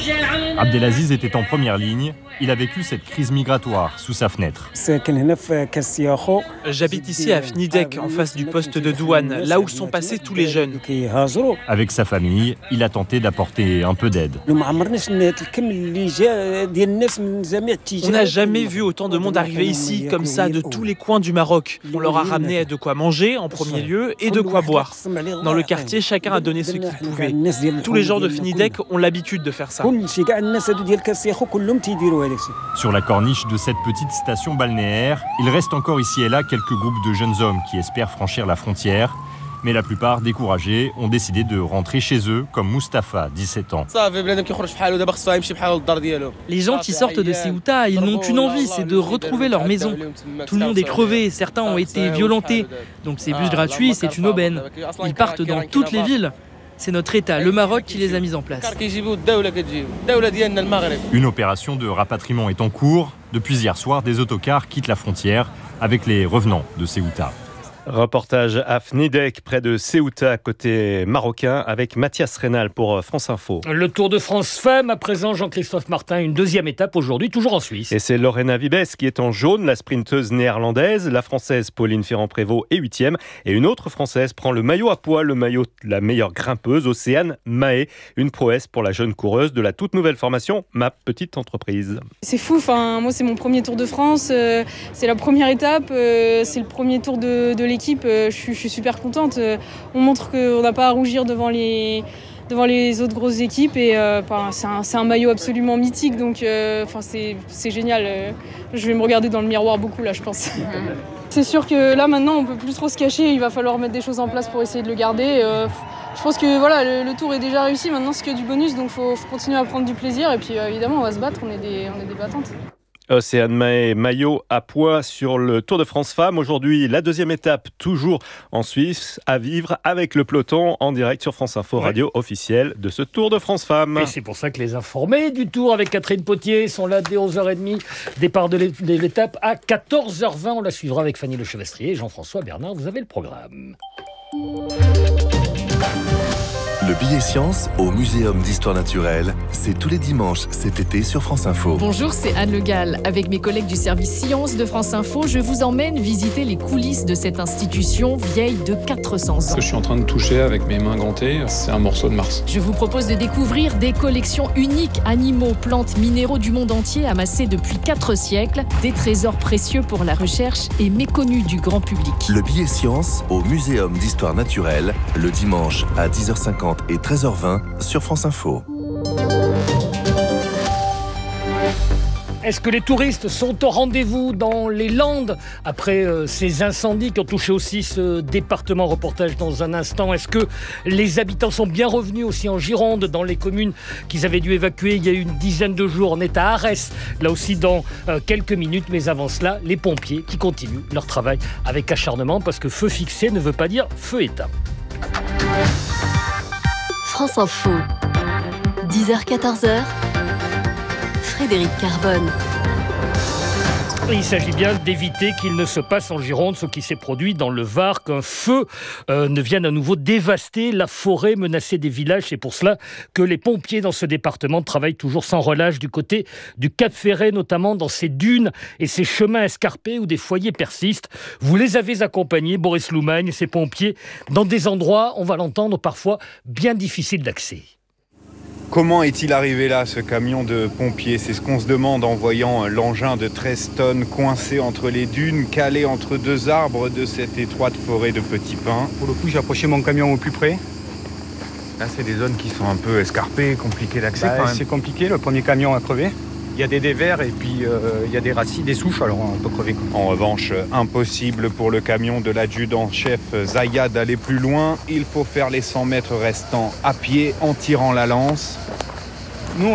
Abdelaziz était en première ligne. Il a vécu cette crise migratoire sous sa fenêtre. J'habite ici à Fnidek, en face du poste de douane, là où sont passés tous les jeunes. Avec sa famille, il a tenté d'apporter un peu d'aide. On n'a jamais vu autant de monde arriver ici, comme ça, de tous les coins du Maroc. On leur a ramené de quoi manger, en premier lieu, et de quoi boire. Dans le quartier, chacun a donné ce qu'il pouvait. Tous les gens de Fnidek ont l'habitude de faire ça. Sur la corniche de cette petite station balnéaire, il reste encore ici et là quelques groupes de jeunes hommes qui espèrent franchir la frontière. Mais la plupart, découragés, ont décidé de rentrer chez eux, comme Mustapha, 17 ans. Les gens qui sortent de Ceuta, ils n'ont qu'une envie, c'est de retrouver leur maison. Tout le monde est crevé, certains ont été violentés. Donc ces bus gratuits, c'est une aubaine. Ils partent dans toutes les villes. C'est notre État, le Maroc, qui les a mis en place. Une opération de rapatriement est en cours. Depuis hier soir, des autocars quittent la frontière avec les revenants de Ceuta. Reportage à Fnidek, près de Ceuta, côté marocain, avec Mathias Rénal pour France Info. Le Tour de France Femmes, à présent Jean-Christophe Martin, une deuxième étape aujourd'hui, toujours en Suisse. Et c'est Lorena Vibes qui est en jaune, la sprinteuse néerlandaise. La française Pauline Ferrand-Prévot est 8e. Et une autre française prend le maillot à poids, le maillot de la meilleure grimpeuse, Océane Mahé. Une prouesse pour la jeune coureuse de la toute nouvelle formation Ma Petite Entreprise. C'est fou, moi c'est mon premier Tour de France, c'est la première étape, c'est le premier tour de l'équipe. Je suis super contente. On montre qu'on n'a pas à rougir devant les autres grosses équipes et c'est un maillot absolument mythique, donc c'est génial. Je vais me regarder dans le miroir beaucoup là, je pense. C'est sûr que là maintenant on peut plus trop se cacher, il va falloir mettre des choses en place pour essayer de le garder. Je pense que voilà, le tour est déjà réussi, maintenant c'est que du bonus, donc faut continuer à prendre du plaisir et puis évidemment on va se battre, on est des battantes. Océane Mahé, maillot à poids sur le Tour de France Femmes. Aujourd'hui, la deuxième étape, toujours en Suisse, à vivre avec le peloton en direct sur France Info, radio officielle de ce Tour de France Femmes. Et c'est pour ça que les informés du Tour avec Catherine Potier sont là dès 11h30. Départ de l'étape à 14h20. On la suivra avec Fanny Lechevestrier et Jean-François Bernard. Vous avez le programme. Le billet science au Muséum d'Histoire Naturelle, c'est tous les dimanches cet été sur France Info. Bonjour, c'est Anne Le Gall. Avec mes collègues du service Sciences de France Info, je vous emmène visiter les coulisses de cette institution vieille de 400 ans. Ce que je suis en train de toucher avec mes mains gantées, c'est un morceau de Mars. Je vous propose de découvrir des collections uniques, animaux, plantes, minéraux du monde entier amassés depuis 4 siècles, des trésors précieux pour la recherche et méconnus du grand public. Le billet science au Muséum d'Histoire Naturelle, le dimanche à 10h50 et 13h20 sur France Info. Est-ce que les touristes sont au rendez-vous dans les Landes après ces incendies qui ont touché aussi ce département? Reportage dans un instant. Est-ce que les habitants sont bien revenus aussi en Gironde, dans les communes qu'ils avaient dû évacuer il y a une dizaine de jours? On est à Arès, là aussi dans quelques minutes. Mais avant cela, les pompiers qui continuent leur travail avec acharnement parce que feu fixé ne veut pas dire feu éteint. France Info, 10h-14h, Frédéric Carbone. Il s'agit bien d'éviter qu'il ne se passe en Gironde ce qui s'est produit dans le Var, qu'un feu ne vienne à nouveau dévaster la forêt, menacer des villages. C'est pour cela que les pompiers dans ce département travaillent toujours sans relâche du côté du Cap Ferret, notamment dans ces dunes et ces chemins escarpés où des foyers persistent. Vous les avez accompagnés, Boris Loumagne, ces pompiers, dans des endroits, on va l'entendre, parfois bien difficiles d'accès. Comment est-il arrivé là, ce camion de pompiers? C'est ce qu'on se demande en voyant l'engin de 13 tonnes coincé entre les dunes, calé entre 2 arbres de cette étroite forêt de petits pins. Pour le coup, j'ai approché mon camion au plus près. Là, c'est des zones qui sont un peu escarpées, compliquées d'accès quand même. C'est compliqué, le premier camion a crevé. Il y a des dévers et puis il y a des racines, des souches, alors on peut crever. En revanche, impossible pour le camion de l'adjudant-chef Zaya d'aller plus loin. Il faut faire les 100 mètres restants à pied en tirant la lance.